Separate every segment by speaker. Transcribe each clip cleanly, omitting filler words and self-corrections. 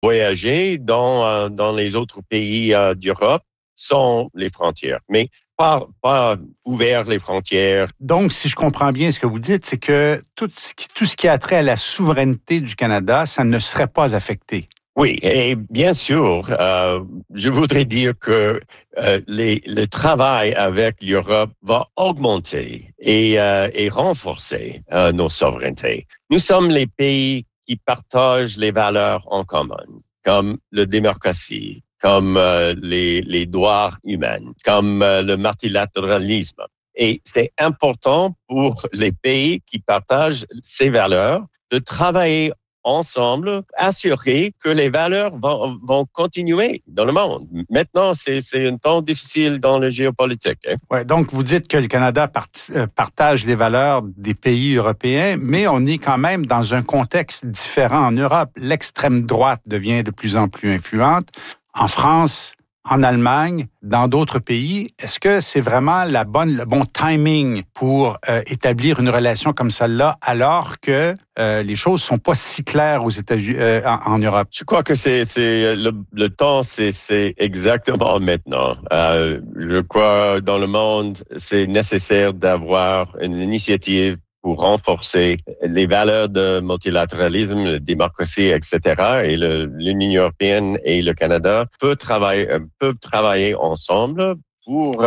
Speaker 1: voyager dans les autres pays d'Europe sont les frontières. Mais pas ouvert les frontières.
Speaker 2: Donc, si je comprends bien ce que vous dites, c'est que tout ce qui a trait à la souveraineté du Canada, ça ne serait pas affecté.
Speaker 1: Oui, et bien sûr, je voudrais dire que le travail avec l'Europe va augmenter et renforcer nos souverainetés. Nous sommes les pays qui partagent les valeurs en commun, comme la démocratie, comme les droits humains, comme le multilatéralisme. Et c'est important pour les pays qui partagent ces valeurs de travailler ensemble, assurer que les valeurs vont continuer dans le monde. Maintenant, c'est un temps difficile dans la géopolitique. Hein?
Speaker 2: Ouais, donc, vous dites que le Canada partage les valeurs des pays européens, mais on est quand même dans un contexte différent en Europe. L'extrême droite devient de plus en plus influente. En France, en Allemagne, dans d'autres pays, est-ce que c'est vraiment le bon timing pour établir une relation comme celle-là, alors que les choses sont pas si claires aux États-Unis, en Europe?
Speaker 1: Je crois que c'est le temps, c'est exactement maintenant. Je crois dans le monde, c'est nécessaire d'avoir une initiative pour renforcer les valeurs de multilatéralisme, la démocratie, etc. Et l'Union européenne et le Canada peuvent travailler ensemble pour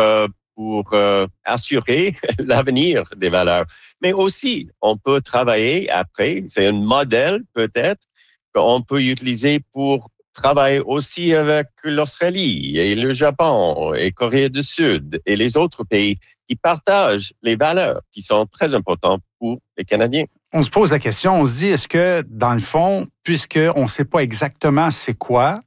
Speaker 1: assurer l'avenir des valeurs. Mais aussi, on peut travailler après, c'est un modèle peut-être qu'on peut utiliser pour travailler aussi avec l'Australie et le Japon et Corée du Sud et les autres pays qui partagent les valeurs qui sont très importantes pour les Canadiens.
Speaker 2: On se pose la question, on se dit, est-ce que, dans le fond, puisqu'on ne sait pas exactement c'est quoi,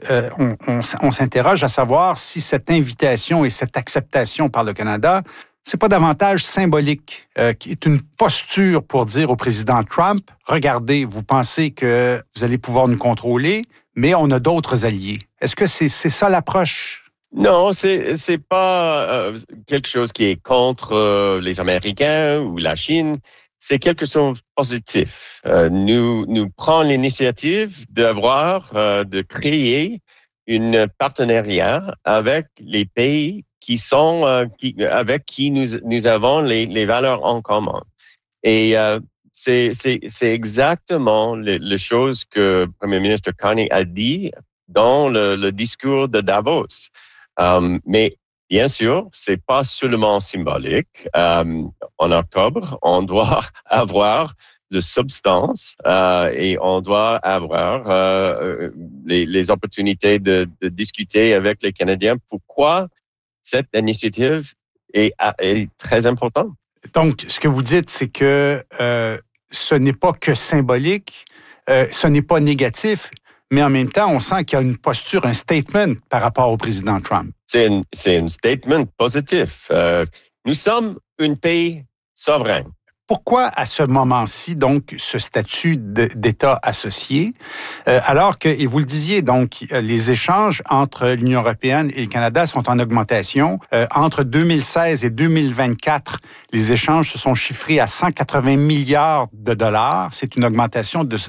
Speaker 2: on s'interroge à savoir si cette invitation et cette acceptation par le Canada, c'est pas davantage symbolique, qui est une posture pour dire au président Trump, regardez, vous pensez que vous allez pouvoir nous contrôler, mais on a d'autres alliés. Est-ce que c'est ça l'approche?
Speaker 1: Non, c'est pas quelque chose qui est contre les Américains ou la Chine. C'est quelque chose de positif. Nous prenons l'initiative de créer une partenariat avec les pays qui sont avec qui nous avons les valeurs en commun. Et c'est exactement les choses que le Premier ministre Carney a dit dans le discours de Davos. Mais bien sûr, c'est pas seulement symbolique. En octobre, on doit avoir de substance et on doit avoir les opportunités de discuter avec les Canadiens pourquoi cette initiative est très importante.
Speaker 2: Donc, ce que vous dites, c'est que ce n'est pas que symbolique, ce n'est pas négatif, mais en même temps, on sent qu'il y a une posture, un statement par rapport au président Trump.
Speaker 1: C'est un statement positif. Nous sommes un pays souverain.
Speaker 2: Pourquoi, à ce moment-ci, donc, ce statut d'État associé, alors que, et vous le disiez, donc, les échanges entre l'Union européenne et le Canada sont en augmentation. Entre 2016 et 2024, les échanges se sont chiffrés à 180 milliards de dollars. C'est une augmentation de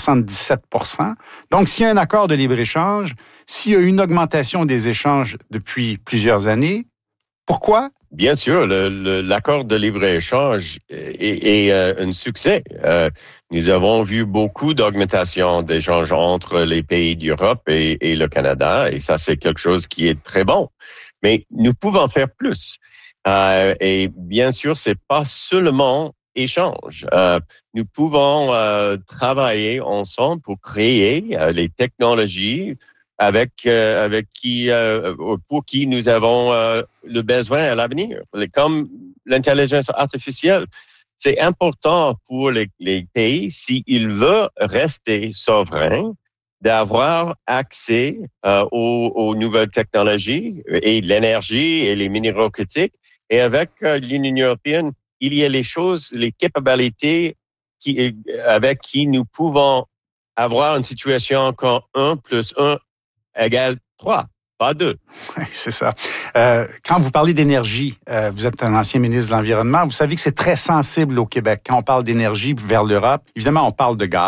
Speaker 2: 77%. Donc, s'il y a un accord de libre-échange, s'il y a une augmentation des échanges depuis plusieurs années, pourquoi?
Speaker 1: Bien sûr, l'accord de libre-échange est un succès. Nous avons vu beaucoup d'augmentation d'échanges entre les pays d'Europe et le Canada, et ça, c'est quelque chose qui est très bon. Mais nous pouvons faire plus. Et bien sûr, c'est pas seulement échange. Nous pouvons travailler ensemble pour créer les technologies pour qui nous avons le besoin à l'avenir. Comme l'intelligence artificielle, c'est important pour les pays, s'ils veulent rester souverains, d'avoir accès aux nouvelles technologies et l'énergie et les minéraux critiques. Et avec l'Union européenne, il y a les capacités avec qui nous pouvons avoir une situation quand 1 + 1 égale 3, pas 2.
Speaker 2: Oui, c'est ça. Quand vous parlez d'énergie, vous êtes un ancien ministre de l'Environnement, vous savez que c'est très sensible au Québec. Quand on parle d'énergie vers l'Europe, évidemment, on parle de gaz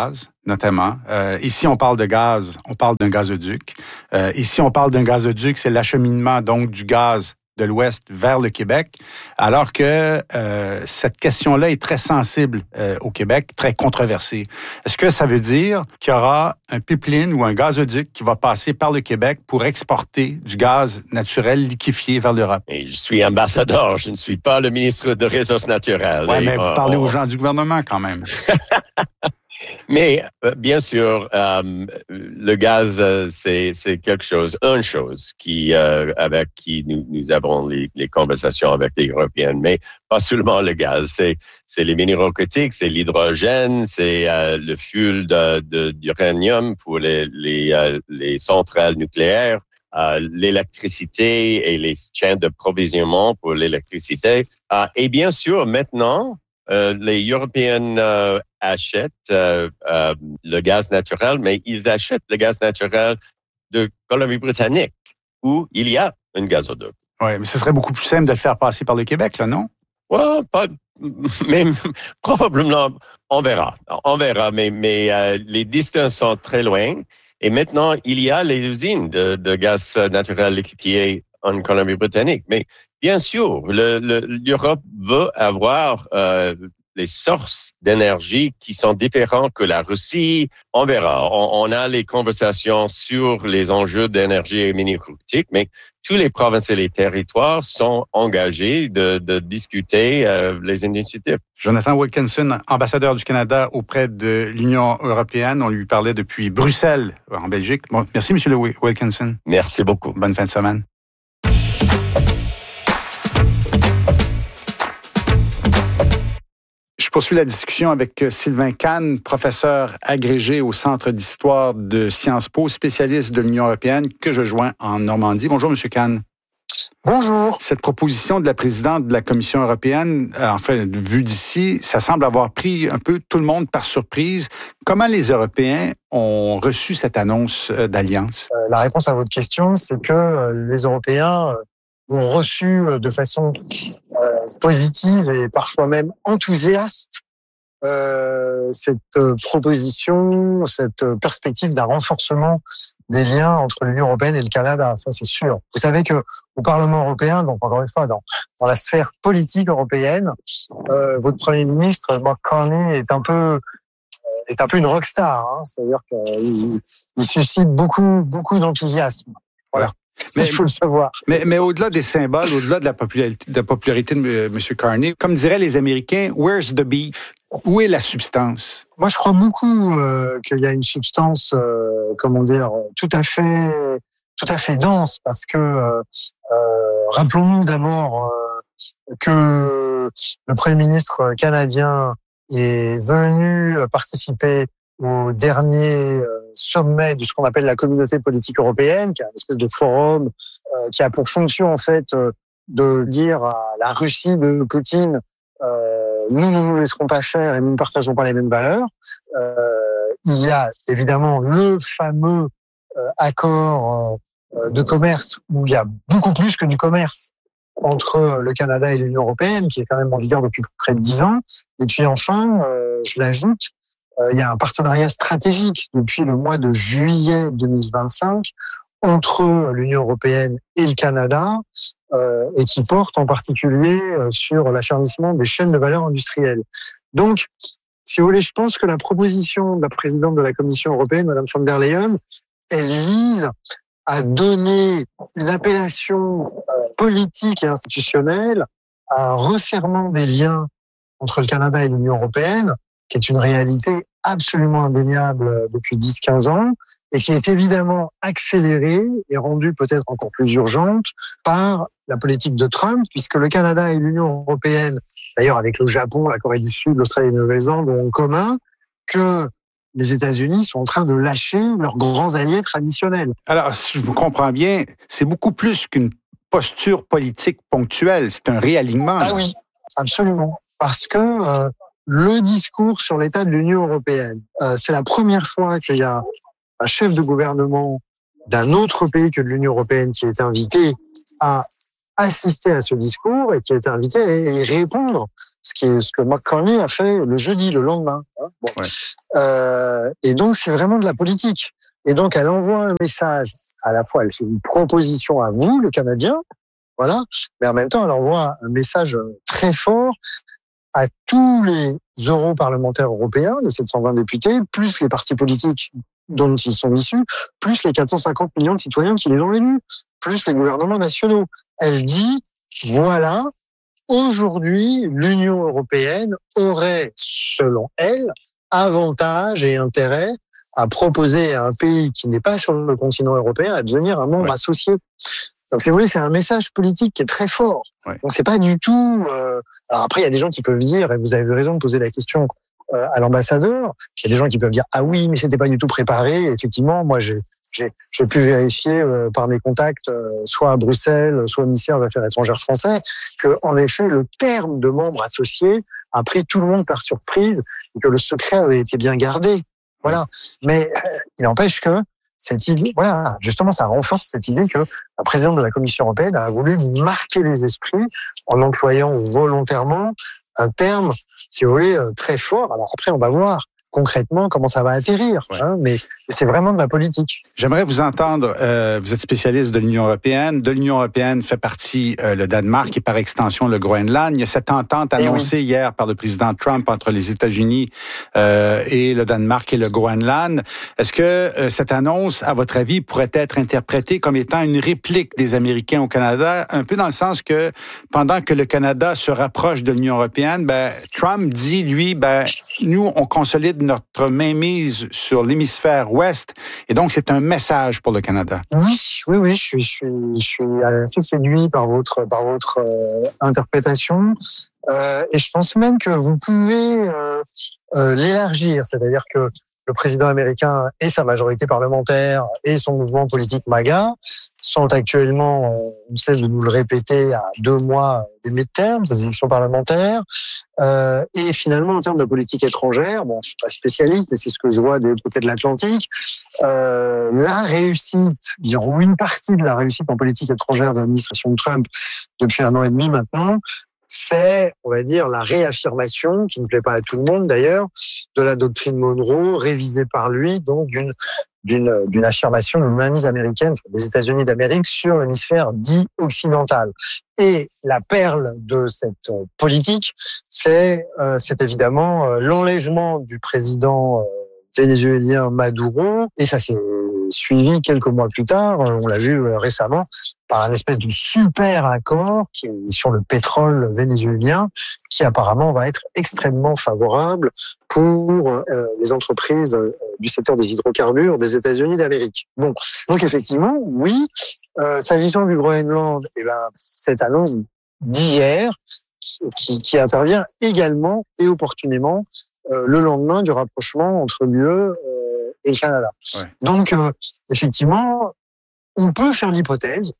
Speaker 2: notamment. Ici, on parle de gaz, on parle d'un gazoduc. Ici, on parle d'un gazoduc, c'est l'acheminement donc du gaz de l'Ouest vers le Québec, alors que cette question-là est très sensible au Québec, très controversée. Est-ce que ça veut dire qu'il y aura un pipeline ou un gazoduc qui va passer par le Québec pour exporter du gaz naturel liquéfié vers l'Europe?
Speaker 1: Et je suis ambassadeur, je ne suis pas le ministre des Ressources naturelles.
Speaker 2: Oui, mais vous parlez aux gens du gouvernement quand même.
Speaker 1: Mais bien sûr, le gaz, c'est quelque chose, une chose avec qui nous avons les conversations avec les Européens, mais pas seulement le gaz. C'est les minéraux critiques, c'est l'hydrogène, c'est le fuel d'uranium pour les centrales nucléaires, l'électricité et les chaînes d'approvisionnement pour l'électricité. Et bien sûr, maintenant, les Européens achètent le gaz naturel, mais ils achètent le gaz naturel de Colombie-Britannique, où il y a un gazoduc.
Speaker 2: Oui, mais ce serait beaucoup plus simple de le faire passer par le Québec, là, non?
Speaker 1: Ouais, mais probablement, on verra. On verra, mais les distances sont très loin. Et maintenant, il y a les usines de gaz naturel liquéfié en Colombie-Britannique. Mais bien sûr, l'Europe veut avoir les sources d'énergie qui sont différentes que la Russie. On verra. On a les conversations sur les enjeux d'énergie et minéralogique, mais tous les provinces et les territoires sont engagés de discuter les initiatives.
Speaker 2: Jonathan Wilkinson, ambassadeur du Canada auprès de l'Union européenne. On lui parlait depuis Bruxelles, en Belgique. Bon, merci, M. Wilkinson.
Speaker 1: Merci beaucoup.
Speaker 2: Bonne fin de semaine. Je poursuis la discussion avec Sylvain Cane, professeur agrégé au Centre d'histoire de Sciences Po, spécialiste de l'Union européenne, que je joins en Normandie. Bonjour, M. Cane.
Speaker 3: Bonjour.
Speaker 2: Cette proposition de la présidente de la Commission européenne, enfin, vue d'ici, ça semble avoir pris un peu tout le monde par surprise. Comment les Européens ont reçu cette annonce d'alliance?
Speaker 3: La réponse à votre question, c'est que les Européens ont reçu de façon positive et parfois même enthousiaste cette proposition, cette perspective d'un renforcement des liens entre l'Union européenne et le Canada, ça c'est sûr. Vous savez que au Parlement européen, donc encore une fois dans la sphère politique européenne, votre Premier ministre Mark Carney est un peu une rockstar, hein, c'est-à-dire qu'il suscite beaucoup d'enthousiasme. Voilà. Mais il faut le savoir.
Speaker 2: Mais au-delà des symboles, au-delà de la popularité de M. Carney, comme diraient les Américains, where's the beef? Où est la substance?
Speaker 3: Moi, je crois beaucoup qu'il y a une substance, tout à fait dense, parce que rappelons-nous d'abord que le Premier ministre canadien est venu participer au dernier sommet de ce qu'on appelle la communauté politique européenne, qui est une espèce de forum qui a pour fonction en fait de dire à la Russie de Poutine nous ne nous laisserons pas faire et nous ne partageons pas les mêmes valeurs. Il y a évidemment le fameux accord de commerce où il y a beaucoup plus que du commerce entre le Canada et l'Union européenne, qui est quand même en vigueur depuis près de 10 ans. Et puis enfin, je l'ajoute, il y a un partenariat stratégique depuis le mois de juillet 2025 entre l'Union européenne et le Canada, et qui porte en particulier sur l'assainissement des chaînes de valeur industrielles. Donc, si vous voulez, je pense que la proposition de la présidente de la Commission européenne, Mme von der Leyen, elle vise à donner une appellation politique et institutionnelle à un resserrement des liens entre le Canada et l'Union européenne, qui est une réalité absolument indéniable depuis 10-15 ans, et qui est évidemment accélérée et rendue peut-être encore plus urgente par la politique de Trump, puisque le Canada et l'Union européenne, d'ailleurs avec le Japon, la Corée du Sud, l'Australie et la Nouvelle-Zélande, ont en commun que les États-Unis sont en train de lâcher leurs grands alliés traditionnels.
Speaker 2: Alors, si je vous comprends bien, c'est beaucoup plus qu'une posture politique ponctuelle, c'est un réalignement.
Speaker 3: Ah oui, absolument. Parce que le discours sur l'état de l'Union européenne, c'est la première fois qu'il y a un chef de gouvernement d'un autre pays que de l'Union européenne qui est invité à assister à ce discours et qui a été invité à y répondre, ce que Mark Carney a fait le jeudi, le lendemain. Bon. Ouais. Et donc, c'est vraiment de la politique. Et donc, elle envoie un message, à la fois, elle fait une proposition à vous, les Canadiens, voilà, mais en même temps, elle envoie un message très fort à tous les europarlementaires européens, les 720 députés, plus les partis politiques dont ils sont issus, plus les 450 millions de citoyens qui les ont élus, plus les gouvernements nationaux. Elle dit, voilà, aujourd'hui, l'Union européenne aurait, selon elle, avantage et intérêt à proposer à un pays qui n'est pas sur le continent européen à devenir un membre associé. Donc, si vous voulez, c'est un message politique qui est très fort. Ouais. Donc, c'est pas du tout... Alors après, il y a des gens qui peuvent dire, et vous avez raison de poser la question à l'ambassadeur, il y a des gens qui peuvent dire « Ah oui, mais c'était pas du tout préparé ». Effectivement, moi, j'ai pu vérifier par mes contacts, soit à Bruxelles, soit au ministère des Affaires étrangères français, que en effet, le terme de membre associé a pris tout le monde par surprise et que le secret avait été bien gardé. Voilà. Mais il n'empêche que cette idée, voilà, justement, ça renforce cette idée que la présidente de la Commission européenne a voulu marquer les esprits en employant volontairement un terme, si vous voulez, très fort. Alors après, on va voir concrètement comment ça va atterrir, mais c'est vraiment de la politique.
Speaker 2: J'aimerais vous entendre, vous êtes spécialiste de l'Union européenne. De l'Union européenne fait partie le Danemark et par extension le Groenland. Il y a cette entente annoncée hier par le président Trump entre les États-Unis et le Danemark et le Groenland. Est-ce que cette annonce, à votre avis, pourrait être interprétée comme étant une réplique des Américains au Canada, un peu dans le sens que pendant que le Canada se rapproche de l'Union européenne, Trump dit, lui, nous, on consolide notre mainmise sur l'hémisphère ouest, et donc c'est un message pour le Canada.
Speaker 3: Oui, je suis assez séduit par votre interprétation, et je pense même que vous pouvez l'élargir, c'est-à-dire que le président américain et sa majorité parlementaire et son mouvement politique MAGA sont actuellement, on essaie de nous le répéter, à 2 mois des midterms, des élections parlementaires. Et finalement, en termes de politique étrangère, bon, je suis pas spécialiste, mais c'est ce que je vois des deux côtés de l'Atlantique, la réussite, disons, une partie de la réussite en politique étrangère de l'administration de Trump depuis 1 an et demi maintenant, c'est, on va dire, la réaffirmation, qui ne plaît pas à tout le monde d'ailleurs, de la doctrine Monroe, révisée par lui, donc d'une affirmation, d'une mainmise américaine des États-Unis d'Amérique sur l'hémisphère dit occidental. Et la perle de cette politique, c'est évidemment l'enlèvement du président vénézuélien Maduro, et ça s'est suivi quelques mois plus tard, on l'a vu récemment, par un espèce de super accord qui est sur le pétrole vénézuélien, qui apparemment va être extrêmement favorable pour les entreprises du secteur des hydrocarbures des États-Unis d'Amérique. Bon, donc effectivement, oui, s'agissant du Groenland, cette annonce d'hier qui intervient également et opportunément le lendemain du rapprochement entre l'UE et le Canada. Ouais. Donc, effectivement, on peut faire l'hypothèse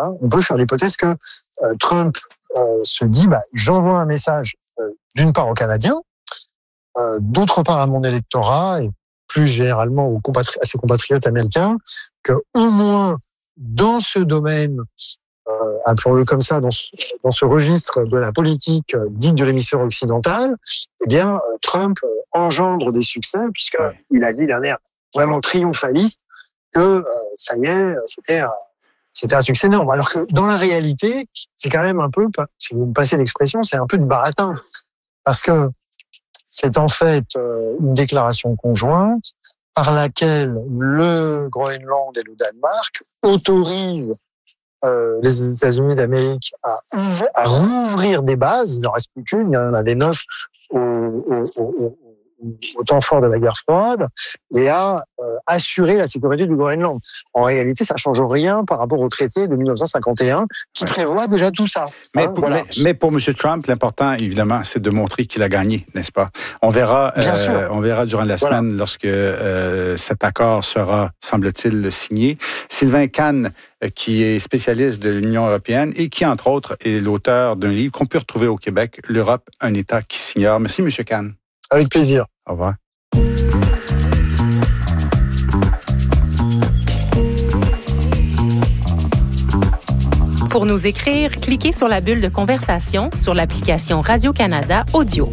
Speaker 3: que Trump se dit, j'envoie un message d'une part aux Canadiens, d'autre part à mon électorat et plus généralement à ses compatriotes américains, que au moins dans ce domaine, appelons-le comme ça, dans ce registre de la politique dite de l'hémisphère occidental, eh bien, Trump engendre des succès, puisqu'il a dit d'un air vraiment triomphaliste que ça y est, c'était un succès énorme. Alors que dans la réalité, c'est quand même un peu, si vous me passez l'expression, c'est un peu du baratin. Parce que c'est en fait une déclaration conjointe par laquelle le Groenland et le Danemark autorisent les États-Unis d'Amérique à rouvrir des bases. Il n'en reste plus qu'une, il y en avait 9 au temps fort de la guerre froide, et à assurer la sécurité du Groenland. En réalité, ça change rien par rapport au traité de 1951 qui prévoit déjà tout ça.
Speaker 2: Mais pour M. Trump, l'important, évidemment, c'est de montrer qu'il a gagné, n'est-ce pas? On verra durant la semaine lorsque cet accord sera, semble-t-il, signé. Sylvain Cane, qui est spécialiste de l'Union européenne et qui, entre autres, est l'auteur d'un livre qu'on peut retrouver au Québec, L'Europe, un État qui s'ignore. Merci, M. Cane.
Speaker 3: Avec plaisir.
Speaker 2: Au revoir.
Speaker 4: Pour nous écrire, cliquez sur la bulle de conversation sur l'application Radio-Canada Audio.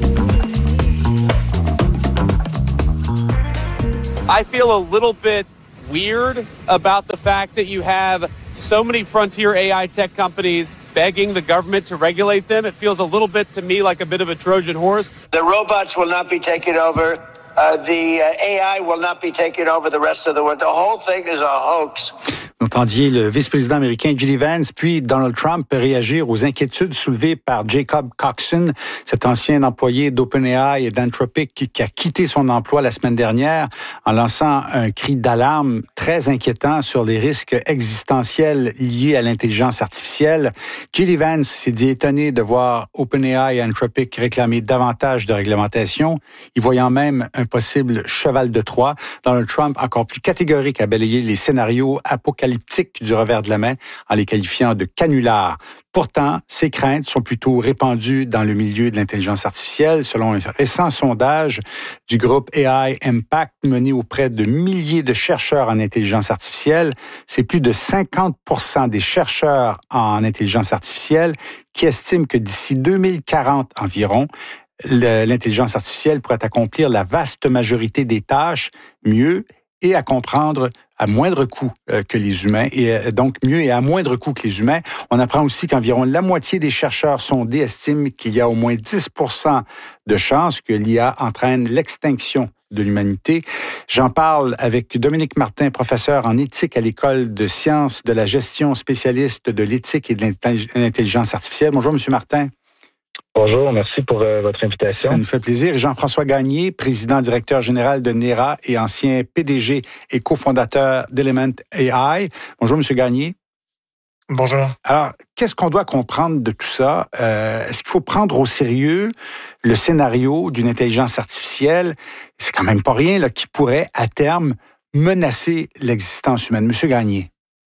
Speaker 5: I feel a little bit weird about the fact that you have so many frontier AI tech companies begging the government to regulate them. It feels a little bit to me like a bit of a Trojan horse.
Speaker 6: The robots will not be taken over. The AI will not be taken over the rest of the world. The whole thing is a hoax.
Speaker 2: Vous entendiez le vice-président américain J.D. Vance, puis Donald Trump réagir aux inquiétudes soulevées par Jacob Coxon, cet ancien employé d'OpenAI et d'Anthropic qui a quitté son emploi la semaine dernière en lançant un cri d'alarme très inquiétant sur les risques existentiels liés à l'intelligence artificielle. J.D. Vance s'est dit étonné de voir OpenAI et Anthropic réclamer davantage de réglementation, y voyant même un possible cheval de Troie. Donald Trump, encore plus catégorique, a balayé les scénarios apocalyptiques du revers de la main en les qualifiant de canulars. Pourtant, ces craintes sont plutôt répandues dans le milieu de l'intelligence artificielle. Selon un récent sondage du groupe AI Impact mené auprès de milliers de chercheurs en intelligence artificielle, c'est plus de 50% des chercheurs en intelligence artificielle qui estiment que d'ici 2040 environ, l'intelligence artificielle pourrait accomplir la vaste majorité des tâches mieux et à comprendre à moindre coût que les humains, et donc mieux et à moindre coût que les humains. On apprend aussi qu'environ la moitié des chercheurs sondés estiment qu'il y a au moins 10% de chances que l'IA entraîne l'extinction de l'humanité. J'en parle avec Dominique Martin, professeur en éthique à l'École de sciences de la gestion, spécialiste de l'éthique et de l'intelligence artificielle. Bonjour, Monsieur Martin.
Speaker 7: Bonjour, merci pour votre invitation.
Speaker 2: Ça nous fait plaisir. Jean-François Gagné, président directeur général de NERA et ancien PDG et cofondateur d'Element AI. Bonjour, M. Gagné.
Speaker 3: Bonjour.
Speaker 2: Alors, qu'est-ce qu'on doit comprendre de tout ça? Est-ce qu'il faut prendre au sérieux le scénario d'une intelligence artificielle? C'est quand même pas rien là, qui pourrait, à terme, menacer l'existence humaine. M. Gagné.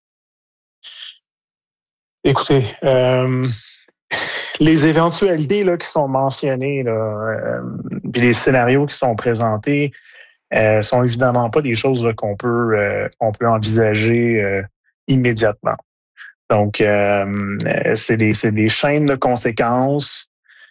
Speaker 8: Écoutez, les éventualités là, qui sont mentionnées, là, puis les scénarios qui sont présentés, sont évidemment pas des choses là, qu'on peut envisager immédiatement. Donc, c'est des chaînes de conséquences,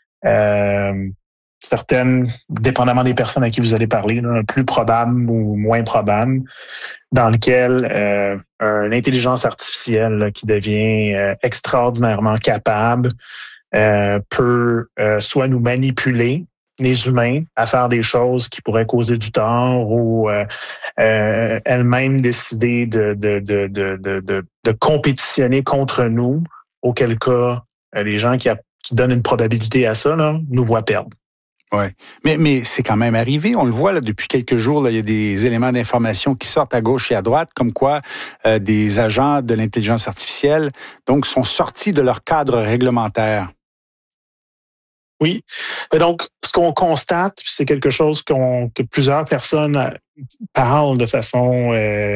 Speaker 8: certaines, dépendamment des personnes à qui vous allez parler, là, plus probables ou moins probables, dans lequel une intelligence artificielle là, qui devient extraordinairement capable peut soit nous manipuler, les humains, à faire des choses qui pourraient causer du tort ou elle-même décider de compétitionner contre nous, auquel cas les gens qui donnent une probabilité à ça là, nous voient perdre.
Speaker 2: Oui, mais c'est quand même arrivé. On le voit là, depuis quelques jours, là, il y a des éléments d'information qui sortent à gauche et à droite, comme quoi des agents de l'intelligence artificielle donc sont sortis de leur cadre réglementaire.
Speaker 8: Oui. Donc, ce qu'on constate, c'est quelque chose que plusieurs personnes parlent de façon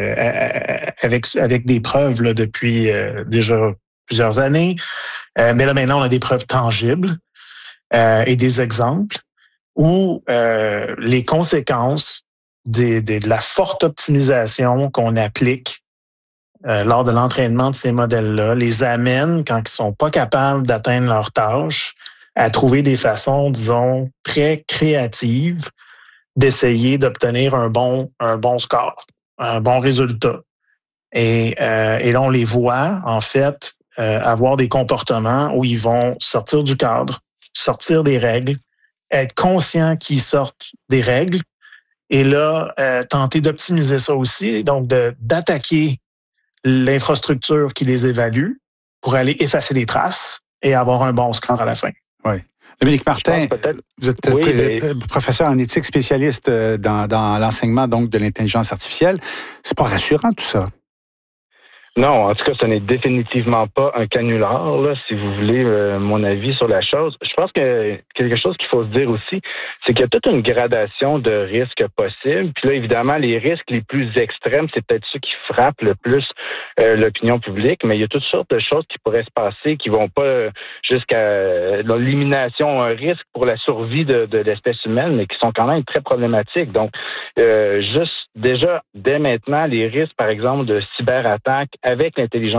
Speaker 8: avec des preuves là, depuis déjà plusieurs années. Mais là, maintenant, on a des preuves tangibles et des exemples où les conséquences de la forte optimisation qu'on applique lors de l'entraînement de ces modèles-là les amènent, quand ils sont pas capables d'atteindre leurs tâches, à trouver des façons, disons, très créatives d'essayer d'obtenir un bon score, un bon résultat. Et là, on les voit, en fait, avoir des comportements où ils vont sortir du cadre, sortir des règles, être conscients qu'ils sortent des règles, et là, tenter d'optimiser ça aussi, donc d'attaquer l'infrastructure qui les évalue pour aller effacer les traces et avoir un bon score à la fin.
Speaker 2: Oui. Dominique Martin, vous êtes professeur en éthique spécialiste dans l'enseignement donc de l'intelligence artificielle. C'est pas rassurant tout ça.
Speaker 7: Non, en tout cas, ce n'est définitivement pas un canular, là, si vous voulez mon avis sur la chose. Je pense que quelque chose qu'il faut se dire aussi, c'est qu'il y a toute une gradation de risques possibles. Puis là, évidemment, les risques les plus extrêmes, c'est peut-être ceux qui frappent le plus l'opinion publique, mais il y a toutes sortes de choses qui pourraient se passer qui vont pas jusqu'à l'élimination, un risque pour la survie de l'espèce humaine, mais qui sont quand même très problématiques. Donc, juste déjà, dès maintenant, les risques, par exemple, de cyberattaques avec l'intelligence artificielle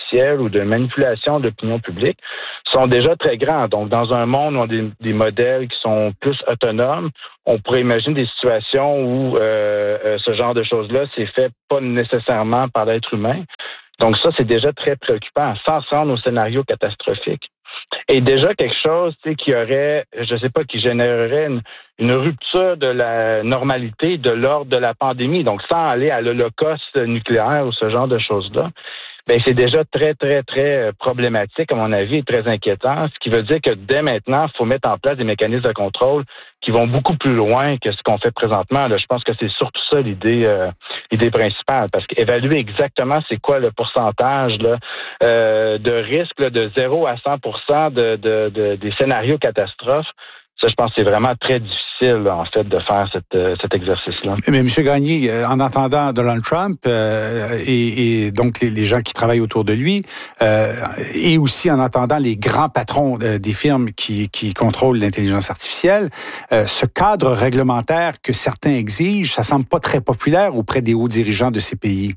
Speaker 7: artificielle ou de manipulation de l'opinion publique sont déjà très grands. Donc, dans un monde où on a des modèles qui sont plus autonomes, on pourrait imaginer des situations où ce genre de choses-là s'est fait pas nécessairement par l'être humain. Donc ça, c'est déjà très préoccupant, sans se rendre au scénario catastrophique. Et déjà quelque chose qui aurait, je sais pas, qui générerait une rupture de la normalité, de l'ordre de la pandémie, donc sans aller à l'holocauste nucléaire ou ce genre de choses-là. Ben c'est déjà très, très, très problématique, à mon avis, et très inquiétant, ce qui veut dire que dès maintenant, il faut mettre en place des mécanismes de contrôle qui vont beaucoup plus loin que ce qu'on fait présentement. Là, je pense que c'est surtout ça l'idée principale, parce qu'évaluer exactement c'est quoi le pourcentage là, de risque là, de 0 à 100% des scénarios catastrophes. Ça, je pense que c'est vraiment très difficile, là, en fait, de faire cet exercice-là.
Speaker 2: Mais M. Gagné, en entendant Donald Trump et donc les gens qui travaillent autour de lui, et aussi en entendant les grands patrons des firmes qui contrôlent l'intelligence artificielle, ce cadre réglementaire que certains exigent, ça semble pas très populaire auprès des hauts dirigeants de ces pays.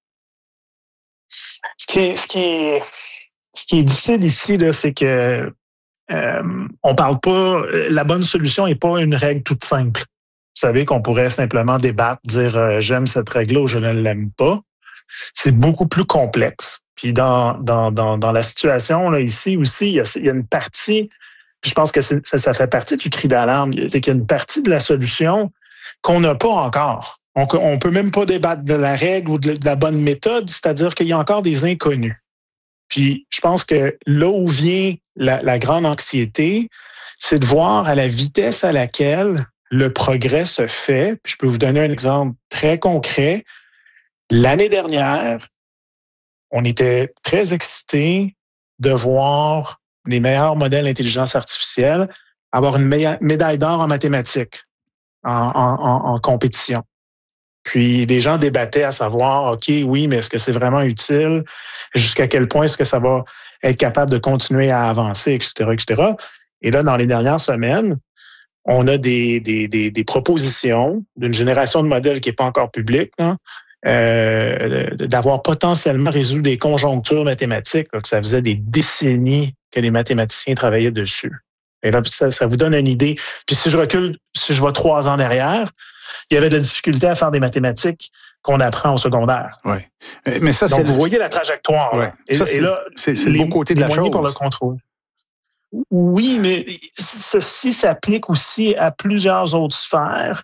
Speaker 8: Ce qui est difficile ici, là, c'est que on parle pas. La bonne solution n'est pas une règle toute simple. Vous savez qu'on pourrait simplement débattre, dire j'aime cette règle-là ou je ne l'aime pas. C'est beaucoup plus complexe. Puis dans la situation là ici aussi, il y a une partie. Puis je pense que ça fait partie du cri d'alarme. C'est qu'il y a une partie de la solution qu'on n'a pas encore. On peut même pas débattre de la règle ou de la bonne méthode, c'est-à-dire qu'il y a encore des inconnus. Puis, je pense que là où vient la grande anxiété, c'est de voir à la vitesse à laquelle le progrès se fait. Puis je peux vous donner un exemple très concret. L'année dernière, on était très excités de voir les meilleurs modèles d'intelligence artificielle avoir une médaille d'or en mathématiques, en compétition. Puis les gens débattaient à savoir, OK, oui, mais est-ce que c'est vraiment utile? Jusqu'à quel point est-ce que ça va être capable de continuer à avancer, etc., etc. Et là, dans les dernières semaines, on a des propositions d'une génération de modèles qui n'est pas encore publique, hein, d'avoir potentiellement résolu des conjonctures mathématiques, là, que ça faisait des décennies que les mathématiciens travaillaient dessus. Et là, ça vous donne une idée. Puis si je vais 3 ans derrière, il y avait de la difficulté à faire des mathématiques qu'on apprend au secondaire.
Speaker 2: Oui. Mais ça,
Speaker 8: donc, vous voyez la trajectoire.
Speaker 2: Ouais.
Speaker 8: Et,
Speaker 2: ça,
Speaker 8: et là,
Speaker 2: c'est le bon côté de la chose.
Speaker 8: Pour le contrôle. Oui, mais ceci s'applique aussi à plusieurs autres sphères.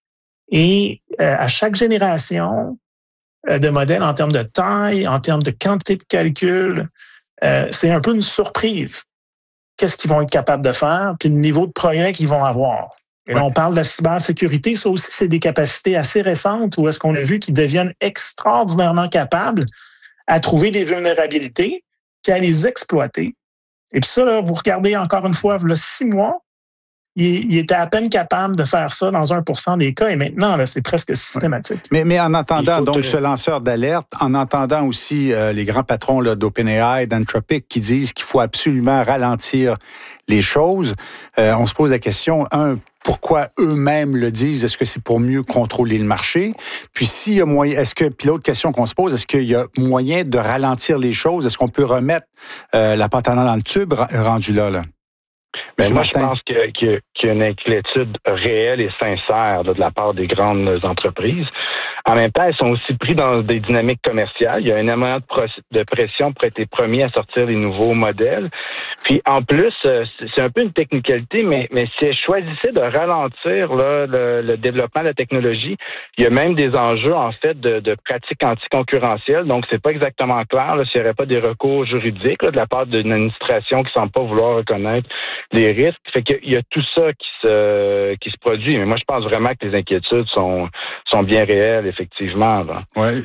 Speaker 8: Et à chaque génération de modèles en termes de taille, en termes de quantité de calcul, c'est un peu une surprise. Qu'est-ce qu'ils vont être capables de faire, puis le niveau de progrès qu'ils vont avoir. Et là, on parle de la cybersécurité. Ça aussi, c'est des capacités assez récentes où est-ce qu'on a vu qu'ils deviennent extraordinairement capables à trouver des vulnérabilités puis à les exploiter. Et puis ça, là, vous regardez encore une fois, il y a 6 mois, il était à peine capable de faire ça dans 1% des cas. Et maintenant, là, c'est presque systématique.
Speaker 2: Mais en entendant donc ce lanceur d'alerte, en entendant aussi les grands patrons là, d'OpenAI, d'Anthropic qui disent qu'il faut absolument ralentir les choses, on se pose la question, pourquoi eux-mêmes le disent? Est-ce que c'est pour mieux contrôler le marché? Puis s'il y a moyen, puis l'autre question qu'on se pose, est-ce qu'il y a moyen de ralentir les choses? Est-ce qu'on peut remettre la patente dans le tube rendu là?
Speaker 7: Mais moi, je pense qu'il y a une inquiétude réelle et sincère là, de la part des grandes entreprises. En même temps, elles sont aussi pris dans des dynamiques commerciales. Il y a énormément de pression pour être promis à sortir des nouveaux modèles. Puis en plus, c'est un peu une technicalité, mais si elles choisissaient de ralentir là, le développement de la technologie, il y a même des enjeux en fait de pratiques anticoncurrentielles. Donc, c'est pas exactement clair là, s'il n'y aurait pas des recours juridiques là, de la part d'une administration qui semble pas vouloir reconnaître les risques. Fait qu'il y a tout ça qui se produit. Mais moi, je pense vraiment que les inquiétudes sont bien réelles, effectivement.
Speaker 2: Oui.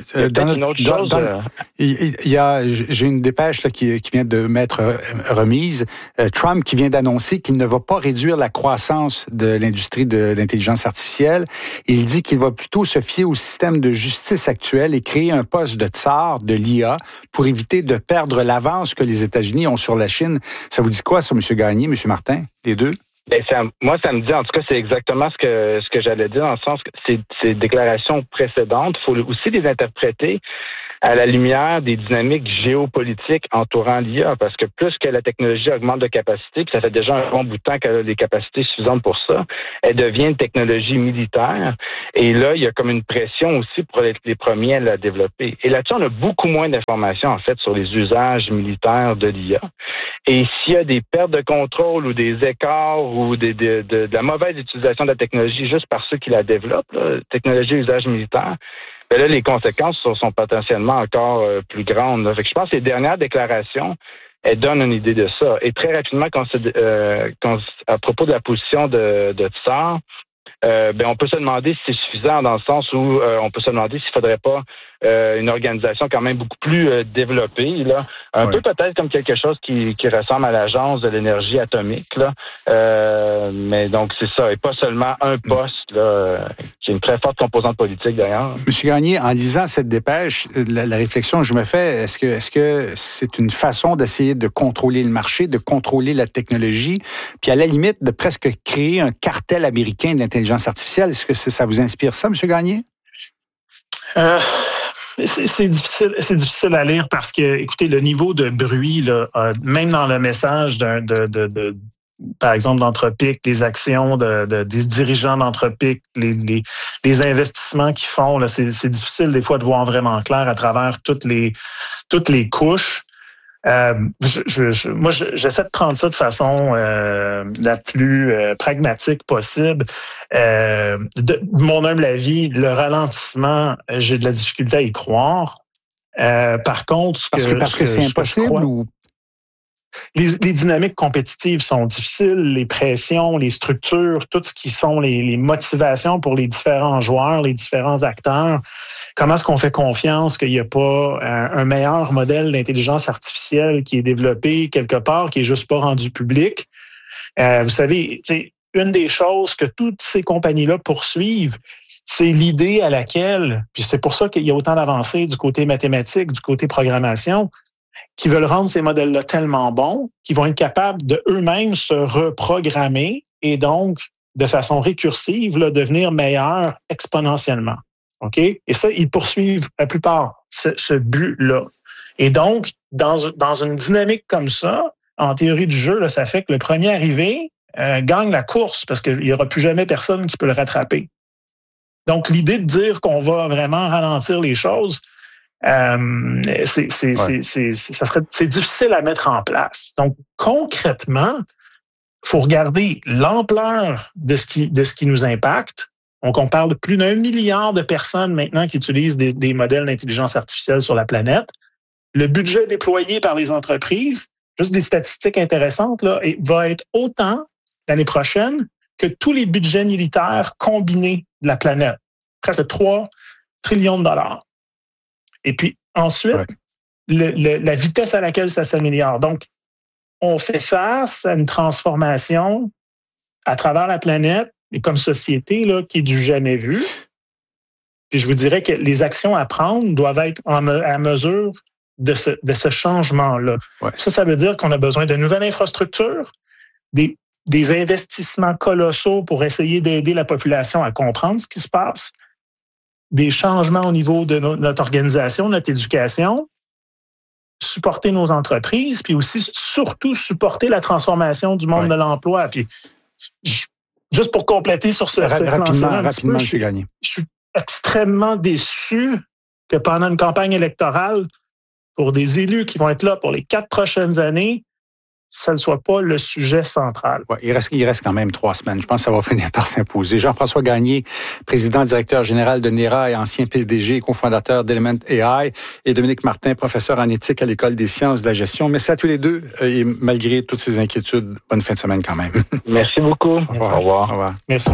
Speaker 2: J'ai une dépêche là, qui vient de m'être remise. Trump qui vient d'annoncer qu'il ne va pas réduire la croissance de l'industrie de l'intelligence artificielle. Il dit qu'il va plutôt se fier au système de justice actuel et créer un poste de tsar de l'IA pour éviter de perdre l'avance que les États-Unis ont sur la Chine. Ça vous dit quoi, ça, M. Gagné, M. Martin, les deux?
Speaker 7: Ben moi, ça me dit, en tout cas, c'est exactement ce que j'allais dire, dans le sens que ces déclarations précédentes, il faut aussi les interpréter à la lumière des dynamiques géopolitiques entourant l'IA, parce que plus que la technologie augmente de capacité, puis ça fait déjà un bon bout de temps qu'elle a des capacités suffisantes pour ça, elle devient une technologie militaire. Et là, il y a comme une pression aussi pour être les premiers à la développer. Et là-dessus, on a beaucoup moins d'informations, en fait, sur les usages militaires de l'IA. Et s'il y a des pertes de contrôle ou des écarts ou de la mauvaise utilisation de la technologie juste par ceux qui la développent, là, technologie et usage militaire, ben là, les conséquences sont potentiellement encore plus grandes. Là. Fait que je pense que les dernières déclarations, elles donnent une idée de ça. Et très rapidement, à propos de la position de Tsar, on peut se demander si c'est suffisant dans le sens où on peut se demander s'il ne faudrait pas une organisation quand même beaucoup plus développée, là. Un peu peut-être comme quelque chose qui ressemble à l'Agence de l'énergie atomique, là. Mais donc, c'est ça. Et pas seulement un poste, là, qui est une très forte composante politique, d'ailleurs.
Speaker 2: Monsieur Gagné, en lisant cette dépêche, la réflexion que je me fais, est-ce que c'est une façon d'essayer de contrôler le marché, de contrôler la technologie, puis à la limite, de presque créer un cartel américain d'intelligence artificielle? Est-ce que ça vous inspire ça, Monsieur Gagné?
Speaker 8: C'est difficile à lire parce que, écoutez, le niveau de bruit, là, même dans le message par exemple, d'Anthropic, les actions des dirigeants d'Anthropic, les investissements qu'ils font, là, c'est difficile des fois de voir vraiment clair à travers toutes les couches. Moi, j'essaie de prendre ça de façon la plus pragmatique possible. De mon humble avis, le ralentissement, j'ai de la difficulté à y croire. Par contre,
Speaker 2: parce que c'est impossible ou?
Speaker 8: Les dynamiques compétitives sont difficiles, les pressions, les structures, tout ce qui sont les motivations pour les différents joueurs, les différents acteurs. Comment est-ce qu'on fait confiance qu'il n'y a pas un meilleur modèle d'intelligence artificielle qui est développé quelque part, qui est juste pas rendu public? Vous savez, une des choses que toutes ces compagnies-là poursuivent, c'est l'idée à laquelle, puis c'est pour ça qu'il y a autant d'avancées du côté mathématique, du côté programmation, qui veulent rendre ces modèles-là tellement bons qu'ils vont être capables de eux-mêmes se reprogrammer et donc, de façon récursive, là, devenir meilleurs exponentiellement. OK? Et ça, ils poursuivent la plupart ce but-là. Et donc, dans une dynamique comme ça, en théorie du jeu, là, ça fait que le premier arrivé gagne la course parce qu'il n'y aura plus jamais personne qui peut le rattraper. Donc, l'idée de dire qu'on va vraiment ralentir les choses, c'est difficile à mettre en place. Donc, concrètement, il faut regarder l'ampleur de ce qui nous impacte. Donc, on parle de plus d'1 milliard de personnes maintenant qui utilisent des modèles d'intelligence artificielle sur la planète. Le budget déployé par les entreprises, juste des statistiques intéressantes, là, va être autant l'année prochaine que tous les budgets militaires combinés de la planète. Presque 3 trillions de dollars. Et puis ensuite, la vitesse à laquelle ça s'améliore. Donc, on fait face à une transformation à travers la planète et comme société là, qui est du jamais vu. Puis je vous dirais que les actions à prendre doivent être à mesure de ce changement-là. Ouais. Ça veut dire qu'on a besoin de nouvelles infrastructures, des investissements colossaux pour essayer d'aider la population à comprendre ce qui se passe, des changements au niveau de notre organisation, notre éducation, supporter nos entreprises, puis aussi, surtout, supporter la transformation du monde de l'emploi. Puis, juste pour compléter sur ce plan-là,
Speaker 2: rapidement, je suis gagné.
Speaker 8: Je suis extrêmement déçu que pendant une campagne électorale, pour des élus qui vont être là pour les 4 prochaines années, ça ne soit pas le sujet central.
Speaker 2: Ouais, il reste quand même 3 semaines. Je pense que ça va finir par s'imposer. Jean-François Gagné, président directeur général de NERA et ancien PDG et cofondateur d'Element AI, et Dominique Martin, professeur en éthique à l'École des sciences de la gestion. Merci à tous les deux et malgré toutes ces inquiétudes, bonne fin de semaine quand même.
Speaker 7: Merci beaucoup.
Speaker 2: Au revoir.
Speaker 7: Au revoir.
Speaker 2: Au revoir.
Speaker 8: Merci.